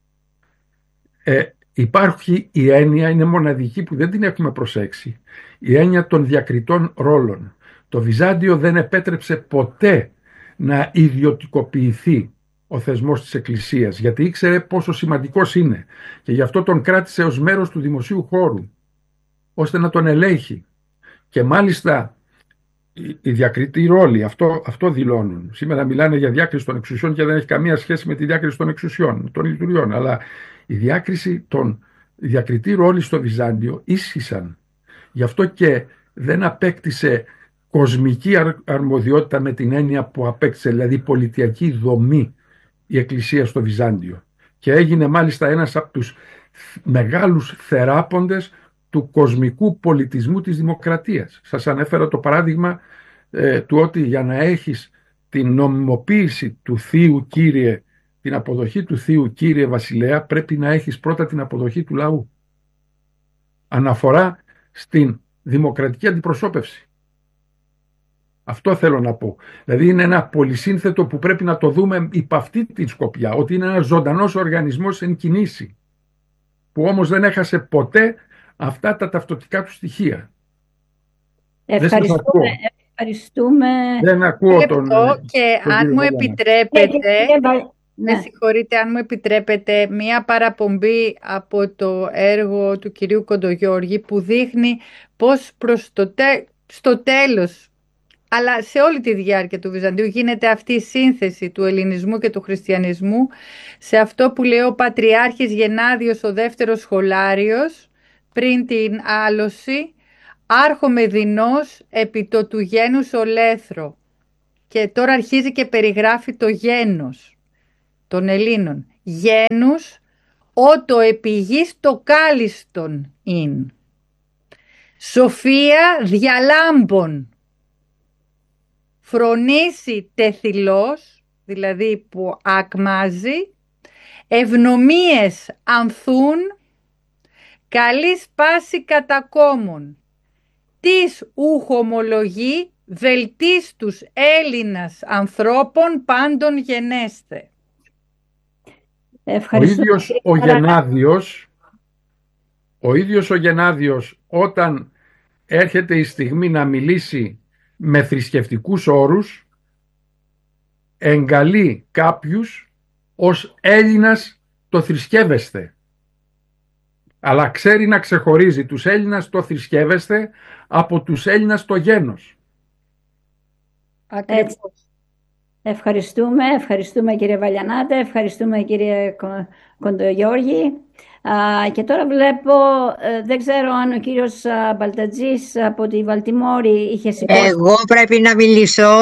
S1: Υπάρχει η έννοια, είναι μοναδική που δεν την έχουμε προσέξει, η έννοια των διακριτών ρόλων. Το Βυζάντιο δεν επέτρεψε ποτέ να ιδιωτικοποιηθεί ο θεσμός της Εκκλησίας, γιατί ήξερε πόσο σημαντικός είναι και γι' αυτό τον κράτησε ως μέρος του δημοσίου χώρου, ώστε να τον ελέγχει. Και μάλιστα οι διακριτοί ρόλοι αυτό δηλώνουν. Σήμερα μιλάνε για διάκριση των εξουσιών και δεν έχει καμία σχέση με τη διάκριση των εξουσιών, των λειτουργιών, αλλά η διάκριση των διακριτή ρόλοι στο Βυζάντιο ίσχυσαν. Γι' αυτό και δεν απέκτησε κοσμική αρμοδιότητα με την έννοια που απέκτησε, δηλαδή πολιτιακή δομή, η Εκκλησία στο Βυζάντιο. Και έγινε μάλιστα ένας από τους μεγάλους θεράποντες του κοσμικού πολιτισμού της δημοκρατίας. Σας ανέφερα το παράδειγμα του ότι για να έχεις την νομιμοποίηση του Θείου Κύριε, την αποδοχή του Θείου Κύριε Βασιλέα, πρέπει να έχεις πρώτα την αποδοχή του λαού. Αναφορά στην δημοκρατική αντιπροσώπευση. Αυτό θέλω να πω. Δηλαδή είναι ένα πολυσύνθετο που πρέπει να το δούμε υπ' αυτή τη σκοπιά, ότι είναι ένας ζωντανός οργανισμός εν κινήσει, που όμως δεν έχασε ποτέ αυτά τα ταυτοτικά του στοιχεία.
S3: Ευχαριστούμε.
S1: Δεν ακούω τον...
S2: Και αν μου επιτρέπετε, με συγχωρείτε, αν μου επιτρέπετε, μία παραπομπή από το έργο του κυρίου Κοντογιώργη που δείχνει πώς στο τέλος, αλλά σε όλη τη διάρκεια του Βυζαντίου γίνεται αυτή η σύνθεση του ελληνισμού και του χριστιανισμού σε αυτό που λέει ο Πατριάρχης Γενάδιος ο δεύτερος Σχολάριος πριν την άλωση, άρχομαι δεινός επί το του γένους ολέθρο. Και τώρα αρχίζει και περιγράφει το γένος των Ελλήνων. Γένους, ότο επιγής το κάλιστον ειν. Σοφία διαλάμπων. Φρονήσει τεθυλός, δηλαδή που ακμάζει. Ευνομίες ανθούν, καλής πάση κατακόμων. Τις ουχομολογεί βελτίστους Έλληνας ανθρώπων πάντων γενέστε.
S1: Ο ίδιος ο Γενάδιος, όταν έρχεται η στιγμή να μιλήσει με θρησκευτικούς όρους, εγκαλεί κάποιους ως Έλληνας το θρησκεύεστε. Αλλά ξέρει να ξεχωρίζει τους Έλληνας το θρησκεύεστε από τους Έλληνας το γένος.
S3: Έτσι. Ευχαριστούμε κύριε Βαλιανάτε, ευχαριστούμε κύριε Κοντογιώργη. Και τώρα βλέπω, δεν ξέρω αν ο κύριος Μπαλτατζής από τη Βαλτιμόρη είχε σηκώσει.
S5: Εγώ πρέπει να μιλήσω.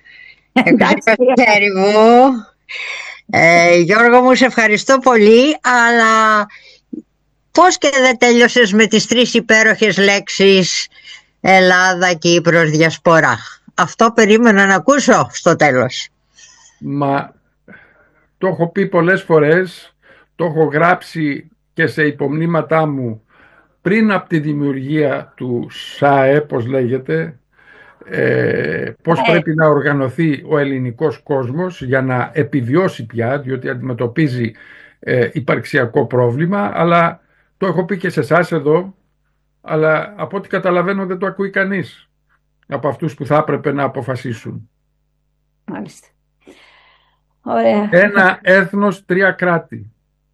S5: Χέρι μου. Γιώργο μου, σε ευχαριστώ πολύ, αλλά πώς και δεν τέλειωσες με τις 3 υπέροχες λέξεις Ελλάδα, Κύπρος, Διασπορά? Αυτό περίμενα να ακούσω στο τέλος.
S1: Μα το έχω πει πολλές φορές, το έχω γράψει και σε υπομνήματά μου πριν από τη δημιουργία του ΣΑΕ, πώς λέγεται, πώς πρέπει να οργανωθεί ο ελληνικός κόσμος για να επιβιώσει πια, διότι αντιμετωπίζει υπαρξιακό πρόβλημα, αλλά το έχω πει και σε εσάς εδώ, αλλά από ό,τι καταλαβαίνω δεν το ακούει κανείς από αυτούς που θα έπρεπε να αποφασίσουν.
S3: Μάλιστα. Ωραία.
S1: Ένα έθνος, 3 κράτη.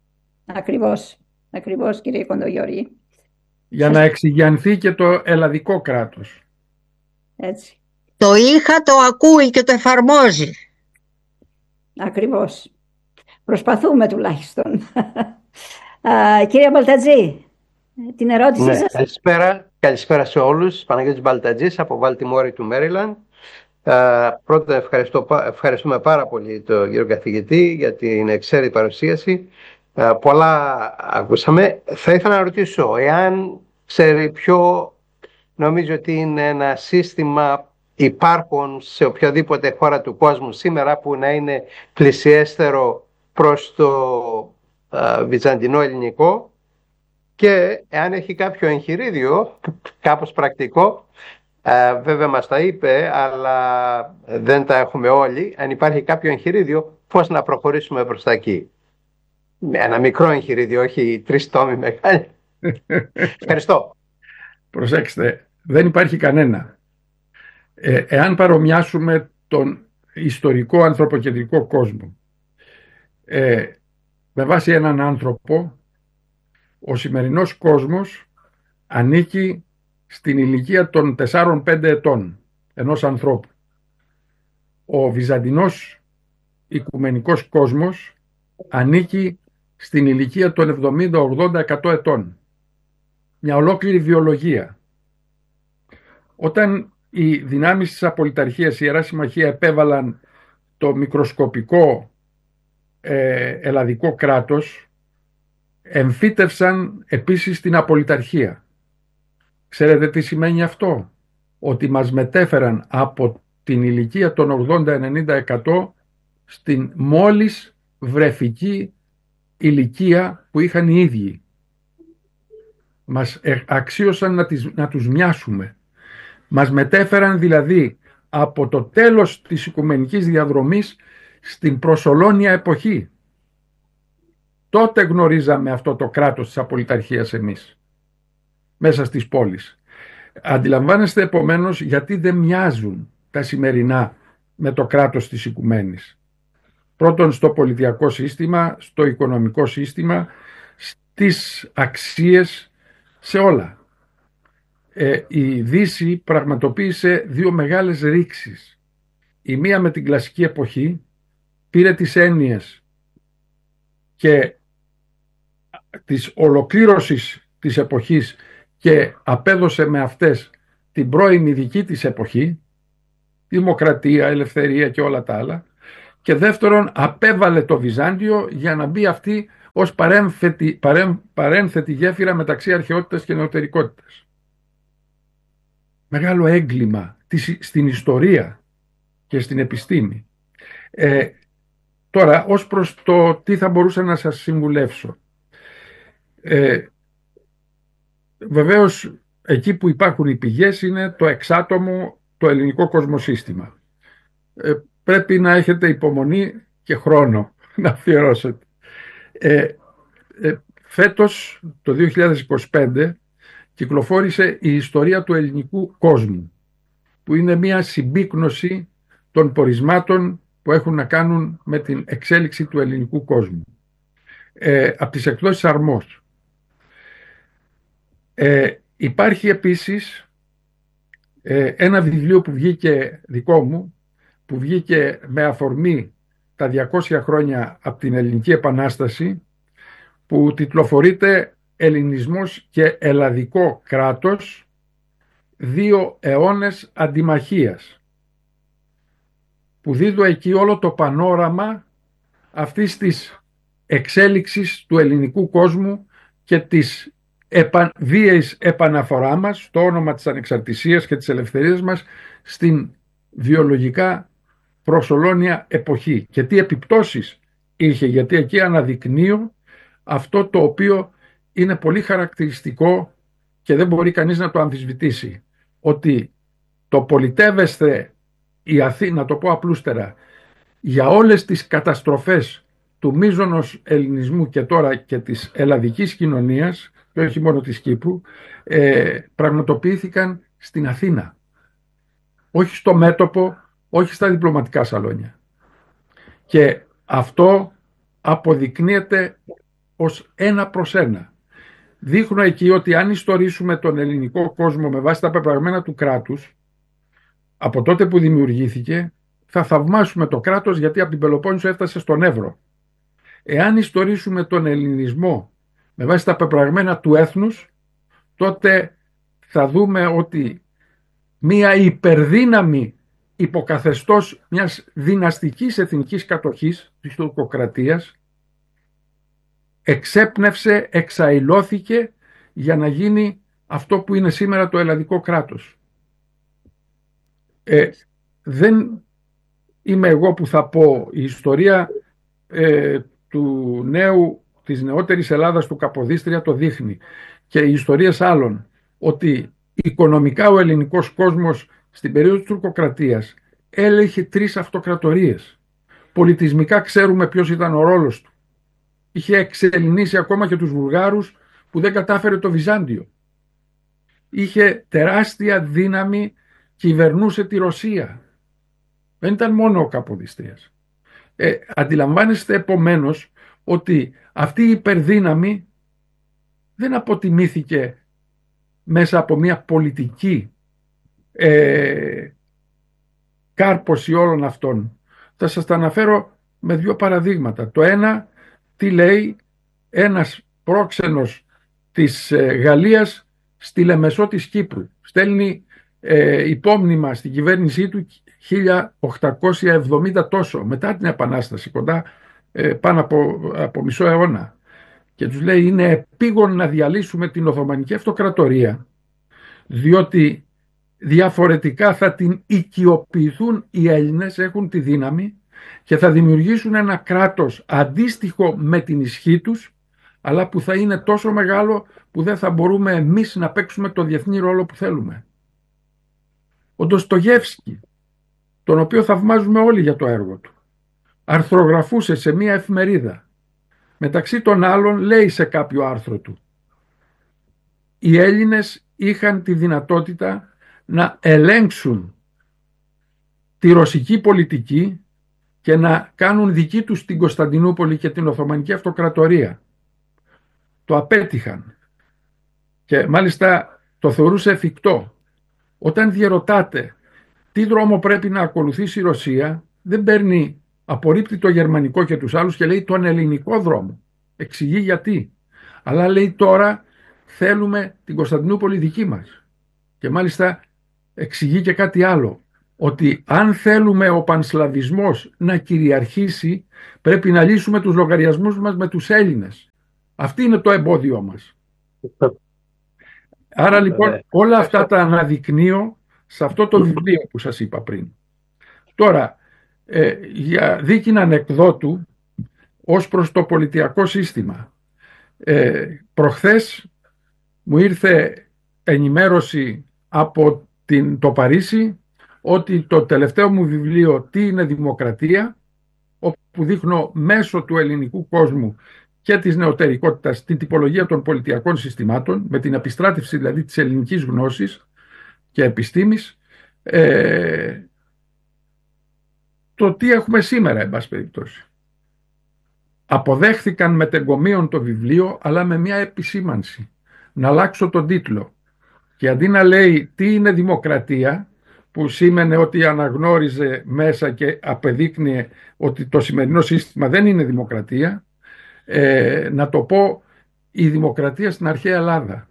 S3: Ακριβώς κύριε Κοντογιώργη.
S1: Για να εξηγιανθεί και το ελλαδικό κράτος.
S3: Έτσι.
S5: Το είχα, το ακούει και το εφαρμόζει.
S3: Ακριβώς. Προσπαθούμε τουλάχιστον. Κύριε Μπαλτατζή, την ερώτησή σας.
S6: Καλησπέρα σε όλους. Παναγιώτης Μπαλτατζής από Βαλτιμόρη του Μέριλαντ. Πρώτα ευχαριστούμε πάρα πολύ τον κύριο καθηγητή για την εξαίρετη παρουσίαση. Πολλά ακούσαμε. Θα ήθελα να ρωτήσω, εάν ξέρει ποιο νομίζω ότι είναι ένα σύστημα υπάρχον σε οποιαδήποτε χώρα του κόσμου σήμερα που να είναι πλησιέστερο προς το βυζαντινό ελληνικό, και εάν έχει κάποιο εγχειρίδιο κάπως πρακτικό, βέβαια μας τα είπε αλλά δεν τα έχουμε όλοι, αν υπάρχει κάποιο εγχειρίδιο πώς να προχωρήσουμε προς τα εκεί. Ένα μικρό εγχειρίδιο, όχι 3 τόμοι μεγάλη. Ευχαριστώ.
S1: Προσέξτε, δεν υπάρχει κανένα. Εάν παρομοιάσουμε τον ιστορικό ανθρωποκεντρικό κόσμο με βάση έναν άνθρωπο, ο σημερινός κόσμος ανήκει στην ηλικία των 4-5 ετών ενός ανθρώπου. Ο βυζαντινός οικουμενικός κόσμος ανήκει στην ηλικία των 70-80-100 ετών. Μια ολόκληρη βιολογία. Όταν οι δυνάμεις της απολυταρχίας, η Ιερά Συμμαχία, επέβαλαν το μικροσκοπικό ελλαδικό κράτος, εμφύτευσαν επίσης την απολυταρχία. Ξέρετε τι σημαίνει αυτό? Ότι μας μετέφεραν από την ηλικία των 80-90-100 στην μόλις βρεφική ηλικία που είχαν οι ίδιοι. Μας αξίωσαν να τους μοιάσουμε. Μας μετέφεραν δηλαδή από το τέλος της οικουμενικής διαδρομής στην προσολώνια εποχή. Τότε γνωρίζαμε αυτό το κράτος της απολυταρχίας εμείς, μέσα στις πόλεις. Αντιλαμβάνεστε επομένως γιατί δεν μοιάζουν τα σημερινά με το κράτος της οικουμένης. Πρώτον στο πολιτιακό σύστημα, στο οικονομικό σύστημα, στις αξίες, σε όλα. Η Δύση πραγματοποίησε 2 μεγάλες ρήξεις. Η μία με την κλασική εποχή πήρε τις έννοιες και της ολοκλήρωσης της εποχής και απέδωσε με αυτές την πρώιμη δική της εποχή, δημοκρατία, ελευθερία και όλα τα άλλα, και δεύτερον απέβαλε το Βυζάντιο για να μπει αυτή ως παρένθετη γέφυρα μεταξύ αρχαιότητας και νεωτερικότητας. Μεγάλο έγκλημα στην ιστορία και στην επιστήμη. Τώρα, ως προς το τι θα μπορούσα να σας συμβουλεύσω. Βεβαίως, εκεί που υπάρχουν οι πηγές είναι το εξάτομο, το ελληνικό κοσμοσύστημα. Πρέπει να έχετε υπομονή και χρόνο να αφιερώσετε. Φέτος, το 2025, κυκλοφόρησε η ιστορία του ελληνικού κόσμου, που είναι μια συμπίκνωση των πορισμάτων που έχουν να κάνουν με την εξέλιξη του ελληνικού κόσμου. Από τις εκδόσεις Αρμός. Υπάρχει επίσης ένα βιβλίο που βγήκε δικό μου, που βγήκε με αφορμή τα 200 χρόνια από την Ελληνική Επανάσταση, που τιτλοφορείται «Ελληνισμός και Ελλαδικό κράτος, 2 αιώνες αντιμαχίας», που δίδω εκεί όλο το πανόραμα αυτής της εξέλιξης του ελληνικού κόσμου και της βίαιης επαναφορά μας στο όνομα της ανεξαρτησίας και της ελευθερίας μας στην βιολογικά προσολώνια εποχή, και τι επιπτώσεις είχε, γιατί εκεί αναδεικνύω αυτό το οποίο είναι πολύ χαρακτηριστικό και δεν μπορεί κανείς να το αμφισβητήσει, ότι το πολιτεύεστε η Αθήνα, να το πω απλούστερα, για όλες τις καταστροφές του μείζωνος ελληνισμού και τώρα και της ελλαδικής κοινωνίας, και όχι μόνο της Κύπρου, πραγματοποιήθηκαν στην Αθήνα. Όχι στο μέτωπο, όχι στα διπλωματικά σαλόνια. Και αυτό αποδεικνύεται ως 1-1. Δείχνω εκεί ότι αν ιστορίσουμε τον ελληνικό κόσμο με βάση τα πεπραγμένα του κράτους, από τότε που δημιουργήθηκε, θα θαυμάσουμε το κράτος, γιατί από την Πελοπόννησο έφτασε στον Εύρο. Εάν ιστορίσουμε τον ελληνισμό με βάση τα πεπραγμένα του έθνους, τότε θα δούμε ότι μία υπερδύναμη υποκαθεστώς μιας δυναστικής εθνικής κατοχής της τουρκοκρατίας εξέπνευσε, εξαϊλώθηκε για να γίνει αυτό που είναι σήμερα το ελλαδικό κράτος. Δεν είμαι εγώ που θα πω, η ιστορία της νεότερης Ελλάδας, του Καποδίστρια, το δείχνει, και οι ιστορίες άλλων, ότι οικονομικά ο ελληνικός κόσμος στην περίοδο της τουρκοκρατίας έλεγε 3 αυτοκρατορίες. Πολιτισμικά ξέρουμε ποιος ήταν ο ρόλος του. Είχε εξελληνίσει ακόμα και τους Βουλγάρους που δεν κατάφερε το Βυζάντιο. Είχε τεράστια δύναμη, κυβερνούσε τη Ρωσία. Δεν ήταν μόνο ο Καποδίστριας. Αντιλαμβάνεστε επομένως ότι αυτή η υπερδύναμη δεν αποτιμήθηκε μέσα από μια πολιτική κάρπωση όλων αυτών. Θα σας τα αναφέρω με 2 παραδείγματα. Το ένα, τι λέει ένας πρόξενος της Γαλλίας στη Λεμεσό της Κύπρου. Στέλνει υπόμνημα στην κυβέρνησή του 1870 τόσο, μετά την Επανάσταση, κοντά πάνω από μισό αιώνα. Και τους λέει, είναι επίγον να διαλύσουμε την Οθωμανική Αυτοκρατορία, διότι διαφορετικά θα την οικειοποιηθούν οι Έλληνες, έχουν τη δύναμη και θα δημιουργήσουν ένα κράτος αντίστοιχο με την ισχύ τους, αλλά που θα είναι τόσο μεγάλο που δεν θα μπορούμε εμείς να παίξουμε το διεθνή ρόλο που θέλουμε. Ο Ντοστογεύσκι, τον οποίο θαυμάζουμε όλοι για το έργο του, αρθρογραφούσε σε μία εφημερίδα. Μεταξύ των άλλων λέει σε κάποιο άρθρο του: οι Έλληνες είχαν τη δυνατότητα να ελέγξουν τη ρωσική πολιτική και να κάνουν δική τους την Κωνσταντινούπολη και την Οθωμανική Αυτοκρατορία. Το απέτυχαν και μάλιστα το θεωρούσε εφικτό. Όταν διερωτάται τι δρόμο πρέπει να ακολουθήσει η Ρωσία, δεν παίρνει, απορρίπτει το γερμανικό και τους άλλους και λέει τον ελληνικό δρόμο. Εξηγεί γιατί. Αλλά λέει τώρα θέλουμε την Κωνσταντινούπολη δική μας. Και μάλιστα εξηγεί και κάτι άλλο. Ότι αν θέλουμε ο πανσλαβισμός να κυριαρχήσει, πρέπει να λύσουμε τους λογαριασμούς μας με τους Έλληνες. Αυτή είναι το εμπόδιό μας. Άρα λοιπόν όλα αυτά τα αναδεικνύω σε αυτό το βιβλίο που σας είπα πριν. Τώρα, για δίκην ανεκδότου, ως προς το πολιτιακό σύστημα. Προχθές μου ήρθε ενημέρωση από το Παρίσι ότι το τελευταίο μου βιβλίο «Τι είναι δημοκρατία», όπου δείχνω μέσω του ελληνικού κόσμου και της νεωτερικότητας την τυπολογία των πολιτιακών συστημάτων, με την επιστράτευση δηλαδή της ελληνικής γνώσης και επιστήμης, το τι έχουμε σήμερα, εν πάση περιπτώσει. Αποδέχθηκαν μετεγκομίων το βιβλίο, αλλά με μια επισήμανση. Να αλλάξω τον τίτλο. Και αντί να λέει τι είναι δημοκρατία, που σήμαινε ότι αναγνώριζε μέσα και απεδείκνυε ότι το σημερινό σύστημα δεν είναι δημοκρατία, να το πω η δημοκρατία στην αρχαία Ελλάδα.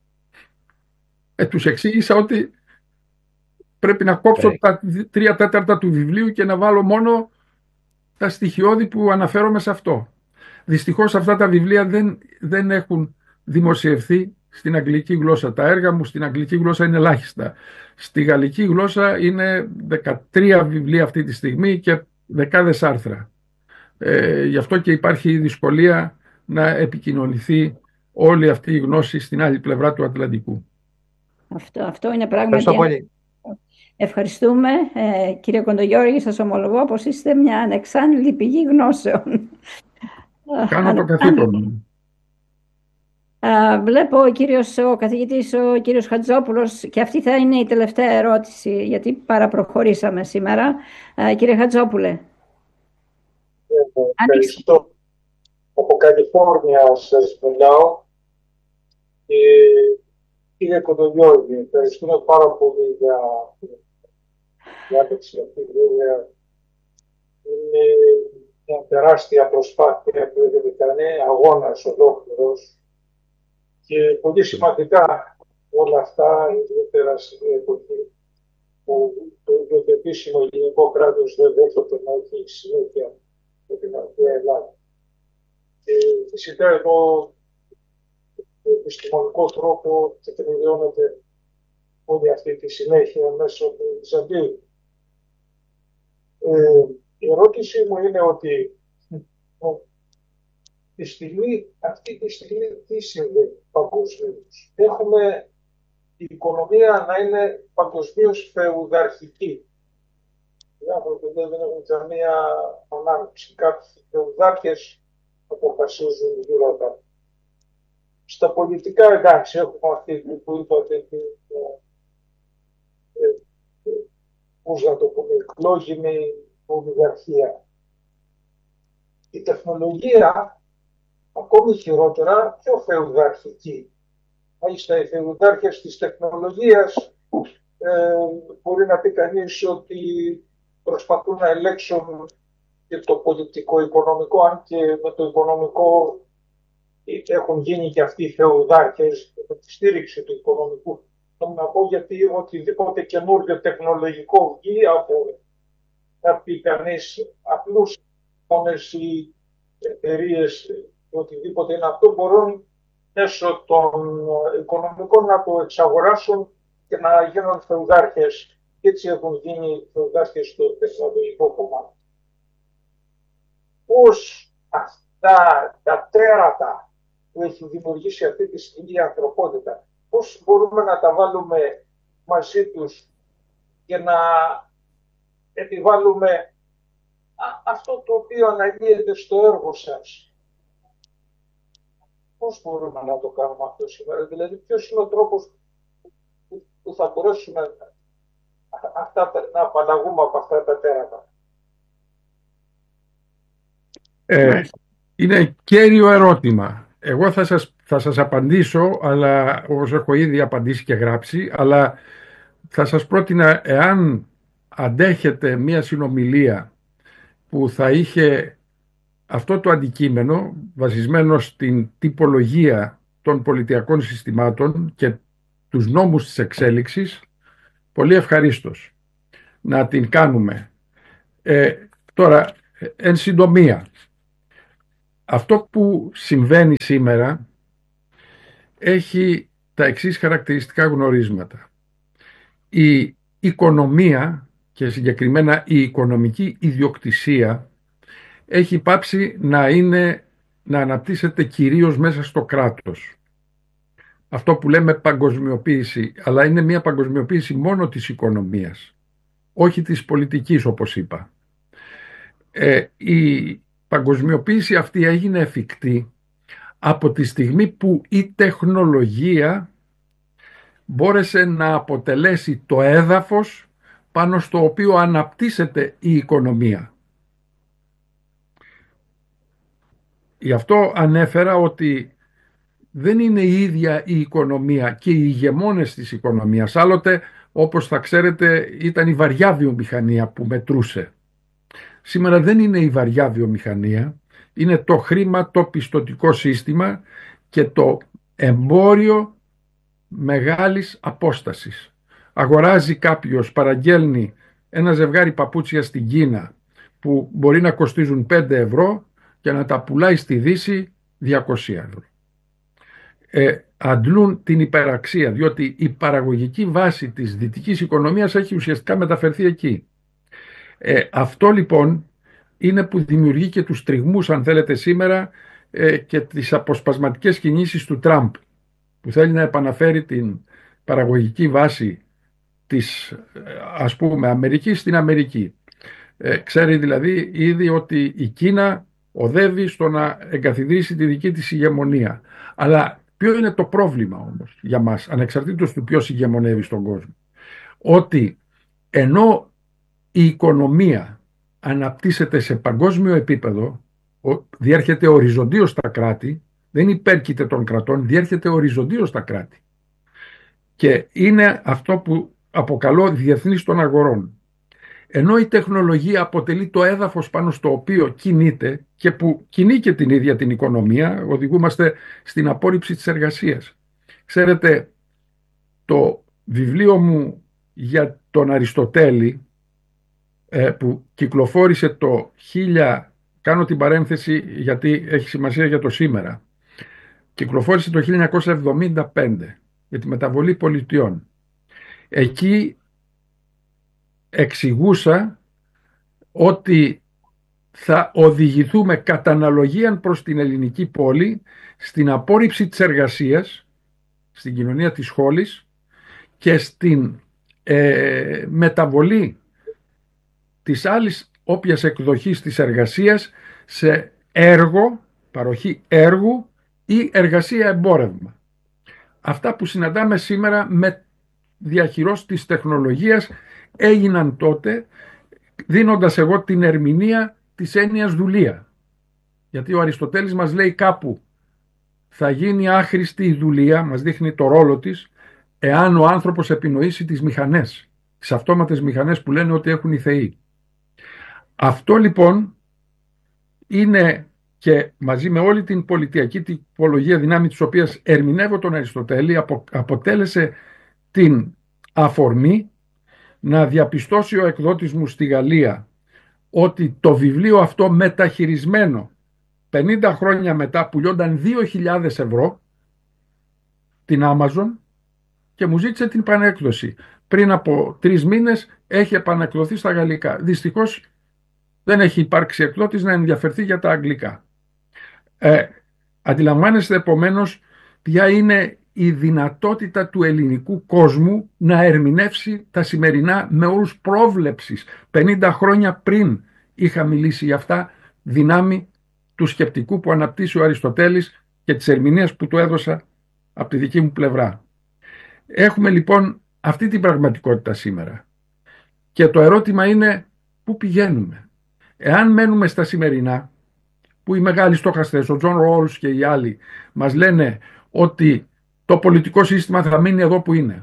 S1: Τους εξήγησα ότι πρέπει να κόψω τα 3/4 του βιβλίου και να βάλω μόνο τα στοιχειώδη που αναφέρομαι σε αυτό. Δυστυχώς αυτά τα βιβλία δεν έχουν δημοσιευθεί στην αγγλική γλώσσα. Τα έργα μου στην αγγλική γλώσσα είναι ελάχιστα. Στη γαλλική γλώσσα είναι 13 βιβλία αυτή τη στιγμή και δεκάδες άρθρα. Γι' αυτό και υπάρχει η δυσκολία να επικοινωνηθεί όλη αυτή η γνώση στην άλλη πλευρά του Ατλαντικού.
S3: Αυτό είναι πράγματι. Ευχαριστούμε. Κύριε Κοντογιώργη, σας ομολογώ πως είστε μια ανεξάντλητη πηγή γνώσεων.
S1: Κάνω το καθήκον μου.
S3: Βλέπω ο καθηγητής, ο κύριος Χατζόπουλος, και αυτή θα είναι η τελευταία ερώτηση, γιατί παραπροχωρήσαμε σήμερα. Κύριε Χατζόπουλε.
S7: Ευχαριστώ. Από Καλιφόρνια σας μιλάω. Κύριε Κοντογιώργη, ευχαριστούμε πάρα πολύ για την διάταξη αυτή. Είναι μια τεράστια προσπάθεια που έχετε κάνει, αγώνας ολόκληρος. Και πολύ σημαντικά όλα αυτά, ιδιαίτερα στην εποχή που το ίδιο επίσημο ελληνικό κράτος δεν δέχεται να έχει συνέχεια με την αρχαία Ελλάδα. Και φυσικά εδώ με επιστημονικό τρόπο τεκμηριώνεται όλη αυτή τη συνέχεια μέσω του Βυζαντίου. Η ερώτηση μου είναι ότι αυτή τη στιγμή τι συμβαίνει παγκοσμίως? Έχουμε η οικονομία να είναι παγκοσμίως φεουδαρχική. Οι άνθρωποι δεν έχουν καμία ανάπτυξη. Κάποιοι φεουδάρχες αποφασίζουν γύρω από. Στα πολιτικά, εντάξει, έχουμε αυτή που είπατε, πώς να το πούμε, εκλόγιμη ολιγαρχία. Η τεχνολογία, ακόμη χειρότερα, πιο φεουδαρχική. Μάλιστα, οι φεουδάρχες της τεχνολογίας μπορεί να πει κανείς ότι προσπαθούν να ελέγξουν και το πολιτικό-οικονομικό, αν και με το οικονομικό έχουν γίνει και αυτοί οι φεουδάρχες με τη στήριξη του οικονομικού. Θέλω να πω γιατί οτιδήποτε καινούργιο τεχνολογικό βγει από, να πει κανείς, απλούς τόνες ή εταιρείες, οτιδήποτε είναι αυτό, μπορούν μέσω των οικονομικών να το εξαγοράσουν και να γίνουν φεουδάρχες. Και έτσι έχουν γίνει φεουδάρχες στο τεχνολογικό κομμάτι. Πώς αυτά τα τέρατα που έχει δημιουργήσει αυτή τη στιγμή η ανθρωπότητα, πώς μπορούμε να τα βάλουμε μαζί τους και να επιβάλλουμε αυτό το οποίο αναλύεται στο έργο σας? Πώς μπορούμε να το κάνουμε αυτό σήμερα? Δηλαδή, ποιος είναι ο τρόπος που θα μπορέσουμε να απαλλαγούμε από αυτά τα τέρατα?
S1: Είναι κέριο ερώτημα. Εγώ θα σας απαντήσω, αλλά όπως έχω ήδη απαντήσει και γράψει, αλλά θα σας πρότεινα, εάν αντέχετε μία συνομιλία που θα είχε αυτό το αντικείμενο βασισμένο στην τυπολογία των πολιτιακών συστημάτων και τους νόμους της εξέλιξης, πολύ ευχαρίστως να την κάνουμε. Τώρα, εν συντομία, αυτό που συμβαίνει σήμερα έχει τα εξής χαρακτηριστικά γνωρίσματα. Η οικονομία και συγκεκριμένα η οικονομική ιδιοκτησία έχει πάψει να αναπτύσσεται κυρίως μέσα στο κράτος. Αυτό που λέμε παγκοσμιοποίηση, αλλά είναι μια παγκοσμιοποίηση μόνο της οικονομίας, όχι της πολιτικής όπως είπα. Η παγκοσμιοποίηση αυτή έγινε εφικτή από τη στιγμή που η τεχνολογία μπόρεσε να αποτελέσει το έδαφος πάνω στο οποίο αναπτύσσεται η οικονομία. Γι' αυτό ανέφερα ότι δεν είναι η ίδια η οικονομία και οι ηγεμόνες της οικονομίας. Άλλοτε, όπως θα ξέρετε, ήταν η βαριά βιομηχανία που μετρούσε. Σήμερα δεν είναι η βαριά βιομηχανία, είναι το χρηματοπιστωτικό σύστημα και το εμπόριο μεγάλης απόστασης. Αγοράζει κάποιος, παραγγέλνει ένα ζευγάρι παπούτσια στην Κίνα που μπορεί να κοστίζουν 5 ευρώ και να τα πουλάει στη Δύση 200 ευρώ. Αντλούν την υπεραξία, διότι η παραγωγική βάση της δυτικής οικονομίας έχει ουσιαστικά μεταφερθεί εκεί. Αυτό λοιπόν είναι που δημιουργεί και τους τριγμούς, αν θέλετε, σήμερα και τις αποσπασματικές κινήσεις του Τραμπ, που θέλει να επαναφέρει την παραγωγική βάση της, ας πούμε, Αμερικής στην Αμερική. Ξέρει δηλαδή ήδη ότι η Κίνα οδεύει στο να εγκαθιδρύσει τη δική της ηγεμονία. Αλλά ποιο είναι το πρόβλημα όμως για μας, ανεξαρτήτως του ποιος ηγεμονεύει στον κόσμο? Ότι ενώ η οικονομία αναπτύσσεται σε παγκόσμιο επίπεδο, διέρχεται οριζοντίως στα κράτη, δεν υπέρκειται των κρατών, διέρχεται οριζοντίως στα κράτη. Και είναι αυτό που αποκαλώ διεθνής των αγορών. Ενώ η τεχνολογία αποτελεί το έδαφος πάνω στο οποίο κινείται και που κινεί και την ίδια την οικονομία, οδηγούμαστε στην απόρριψη της εργασίας. Ξέρετε, το βιβλίο μου για τον Αριστοτέλη, που κυκλοφόρησε το 1000, κάνω την παρένθεση γιατί έχει σημασία για το σήμερα, κυκλοφόρησε το 1975 για τη μεταβολή πολιτιών. Εκεί εξηγούσα ότι θα οδηγηθούμε κατά αναλογία προς την ελληνική πόλη στην απόρριψη της εργασίας, στην κοινωνία της σχόλης και στην μεταβολή της άλλης όποιας εκδοχής της εργασίας σε έργο, παροχή έργου ή εργασία εμπόρευμα. Αυτά που συναντάμε σήμερα με διαχειρός της τεχνολογίας έγιναν τότε, δίνοντας εγώ την ερμηνεία της έννοιας δουλεία. Γιατί ο Αριστοτέλης μας λέει κάπου θα γίνει άχρηστη η δουλεία, μας δείχνει το ρόλο της, εάν ο άνθρωπος επινοήσει τις μηχανές, τις αυτόματες μηχανές που λένε ότι έχουν οι θεοί. Αυτό λοιπόν είναι, και μαζί με όλη την πολιτιακή τυπολογία δυνάμει της οποίας ερμηνεύω τον Αριστοτέλη, αποτέλεσε την αφορμή να διαπιστώσει ο εκδότης μου στη Γαλλία ότι το βιβλίο αυτό μεταχειρισμένο 50 χρόνια μετά πουλιόνταν 2.000 ευρώ την Amazon και μου ζήτησε την επανέκδοση. Πριν από 3 μήνες έχει επανεκδοθεί στα γαλλικά. Δυστυχώς δεν έχει υπάρξει εκδότης να ενδιαφερθεί για τα αγγλικά. Αντιλαμβάνεστε επομένως ποια είναι η δυνατότητα του ελληνικού κόσμου να ερμηνεύσει τα σημερινά με όρους πρόβλεψης. 50 χρόνια πριν είχα μιλήσει για αυτά, δυνάμει του σκεπτικού που αναπτύσσει ο Αριστοτέλης και της ερμηνείας που του έδωσα από τη δική μου πλευρά. Έχουμε λοιπόν αυτή την πραγματικότητα σήμερα. Και το ερώτημα είναι πού πηγαίνουμε. Εάν μένουμε στα σημερινά, που οι μεγάλοι στόχαστες, ο Τζον Ρόλς και οι άλλοι, μας λένε ότι το πολιτικό σύστημα θα μείνει εδώ που είναι.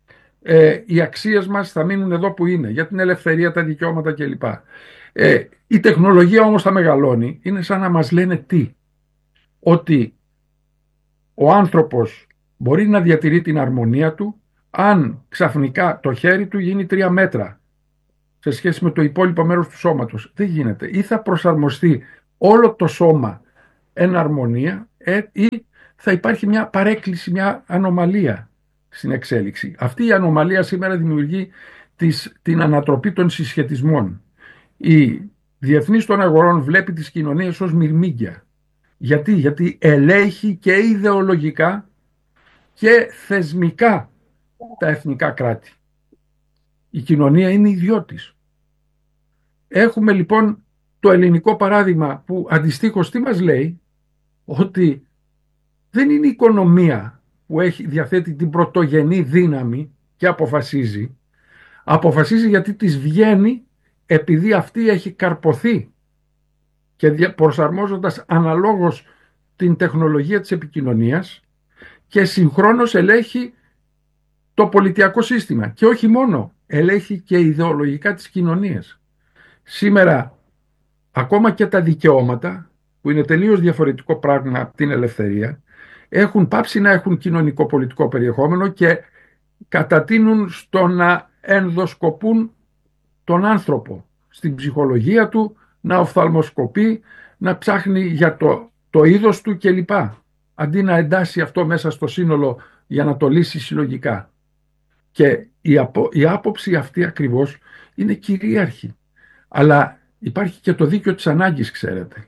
S1: Οι αξίες μας θα μείνουν εδώ που είναι, για την ελευθερία, τα δικαιώματα κλπ. Η τεχνολογία όμως θα μεγαλώνει. Είναι σαν να μας λένε τι? Ότι ο άνθρωπος μπορεί να διατηρεί την αρμονία του, αν ξαφνικά το χέρι του γίνει 3 μέτρα σε σχέση με το υπόλοιπο μέρος του σώματος. Δεν γίνεται. Ή θα προσαρμοστεί όλο το σώμα εν αρμονία ή θα υπάρχει μια παρέκκληση, μια ανομαλία στην εξέλιξη. Αυτή η ανομαλία σήμερα δημιουργεί την ανατροπή των συσχετισμών. Η διεθνής των αγορών βλέπει τις κοινωνίες ως μυρμήγκια. Γιατί ελέγχει και ιδεολογικά και θεσμικά τα εθνικά κράτη. Η κοινωνία είναι ιδιώτης. Έχουμε λοιπόν το ελληνικό παράδειγμα που αντιστοίχως τι μας λέει, ότι δεν είναι η οικονομία που διαθέτει την πρωτογενή δύναμη και αποφασίζει. Αποφασίζει γιατί της βγαίνει επειδή αυτή έχει καρποθεί και προσαρμόζοντας αναλόγως την τεχνολογία της επικοινωνίας και συγχρόνως ελέγχει το πολιτιακό σύστημα και όχι μόνο, ελέγχει και ιδεολογικά τις κοινωνίες. Σήμερα ακόμα και τα δικαιώματα, που είναι τελείως διαφορετικό πράγμα από την ελευθερία, έχουν πάψει να έχουν κοινωνικό-πολιτικό περιεχόμενο και κατατείνουν στο να ενδοσκοπούν τον άνθρωπο στην ψυχολογία του, να οφθαλμοσκοπεί, να ψάχνει για το είδος του κλπ. Αντί να εντάσσει αυτό μέσα στο σύνολο για να το λύσει συλλογικά. Και η άποψη αυτή ακριβώς είναι κυρίαρχη. Αλλά υπάρχει και το δίκαιο της ανάγκης, ξέρετε.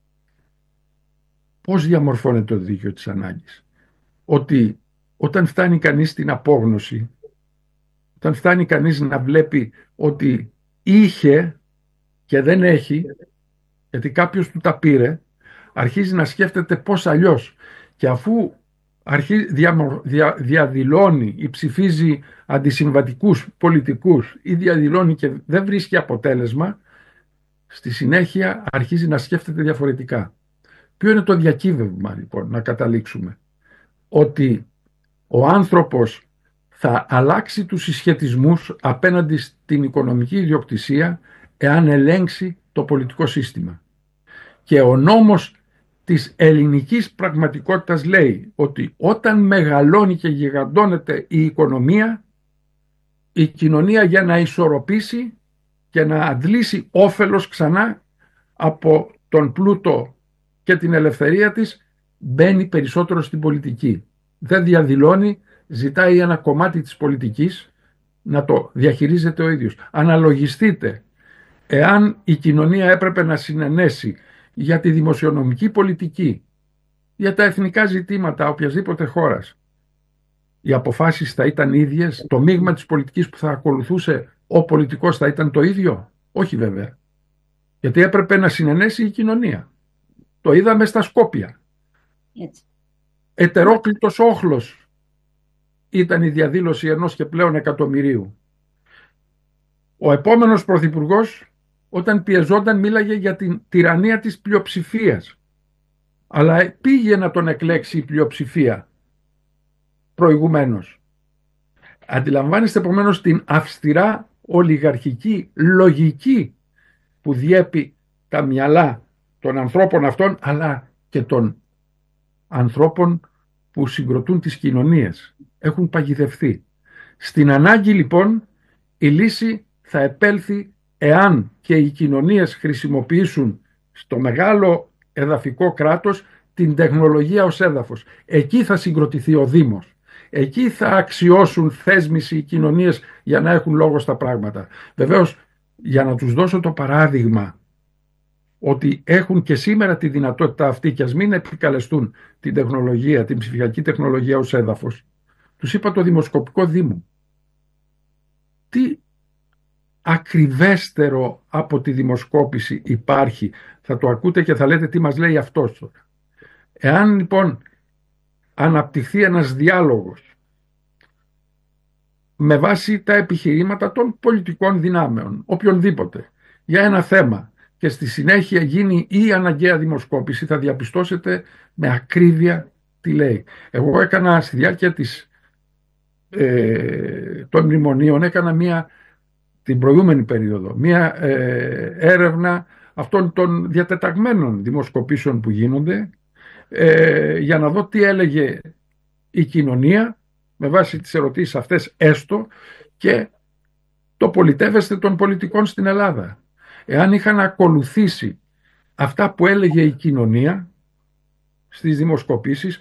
S1: Πώς διαμορφώνεται το δίκαιο της ανάγκης? Ότι όταν φτάνει κανείς στην απόγνωση, όταν φτάνει κανείς να βλέπει ότι είχε και δεν έχει, γιατί κάποιος του τα πήρε, αρχίζει να σκέφτεται πώς αλλιώς. Και αφού διαδηλώνει ή ψηφίζει αντισυμβατικούς πολιτικούς ή διαδηλώνει και δεν βρίσκει αποτέλεσμα, στη συνέχεια αρχίζει να σκέφτεται διαφορετικά. Ποιο είναι το διακύβευμα λοιπόν, να καταλήξουμε? Ότι ο άνθρωπος θα αλλάξει τους συσχετισμούς απέναντι στην οικονομική ιδιοκτησία εάν ελέγξει το πολιτικό σύστημα. Και ο νόμος της ελληνικής πραγματικότητας λέει ότι όταν μεγαλώνει και γιγαντώνεται η οικονομία, η κοινωνία για να ισορροπήσει και να αντλήσει όφελος ξανά από τον πλούτο και την ελευθερία της, μπαίνει περισσότερο στην πολιτική. Δεν διαδηλώνει, ζητάει ένα κομμάτι της πολιτικής να το διαχειρίζεται ο ίδιος. Αναλογιστείτε, εάν η κοινωνία έπρεπε να συνενέσει για τη δημοσιονομική πολιτική, για τα εθνικά ζητήματα οποιασδήποτε χώρας, οι αποφάσεις θα ήταν ίδιες, το μείγμα της πολιτικής που θα ακολουθούσε ο πολιτικός θα ήταν το ίδιο? Όχι βέβαια. Γιατί έπρεπε να συνενέσει η κοινωνία. Το είδαμε στα Σκόπια. Ετερόκλητος όχλος ήταν η διαδήλωση 1 και πλέον εκατομμυρίου. Ο επόμενος πρωθυπουργός, όταν πιεζόταν, μίλαγε για την τυραννία της πλειοψηφίας. Αλλά πήγε να τον εκλέξει η πλειοψηφία προηγουμένως. Αντιλαμβάνεστε επομένως την αυστηρά ολιγαρχική λογική που διέπει τα μυαλά των ανθρώπων αυτών, αλλά και των ανθρώπων που συγκροτούν τις κοινωνίες. Έχουν παγιδευτεί. Στην ανάγκη λοιπόν η λύση θα επέλθει εάν και οι κοινωνίες χρησιμοποιήσουν στο μεγάλο εδαφικό κράτος την τεχνολογία ως έδαφος. Εκεί θα συγκροτηθεί ο Δήμος. Εκεί θα αξιώσουν θέσμηση οι κοινωνίες για να έχουν λόγο στα πράγματα. Βεβαίως, για να τους δώσω το παράδειγμα ότι έχουν και σήμερα τη δυνατότητα αυτή και ας μην επικαλεστούν την τεχνολογία, την ψηφιακή τεχνολογία ως έδαφος, τους είπα το Δημοσκοπικό Δήμο. Τι ακριβέστερο από τη δημοσκόπηση υπάρχει? Θα το ακούτε και θα λέτε τι μας λέει αυτός τώρα. Εάν λοιπόν αναπτυχθεί ένας διάλογος με βάση τα επιχειρήματα των πολιτικών δυνάμεων, οποιονδήποτε, για ένα θέμα και στη συνέχεια γίνει η αναγκαία δημοσκόπηση, θα διαπιστώσετε με ακρίβεια τι λέει. Εγώ έκανα στη διάρκεια των μνημονίων, έκανα την προηγούμενη περίοδο, μία έρευνα αυτών των διατεταγμένων δημοσκοπήσεων που γίνονται, για να δω τι έλεγε η κοινωνία με βάση τις ερωτήσεις αυτές έστω και το πολιτεύεστε των πολιτικών στην Ελλάδα. Εάν είχαν ακολουθήσει αυτά που έλεγε η κοινωνία στις δημοσκοπήσεις,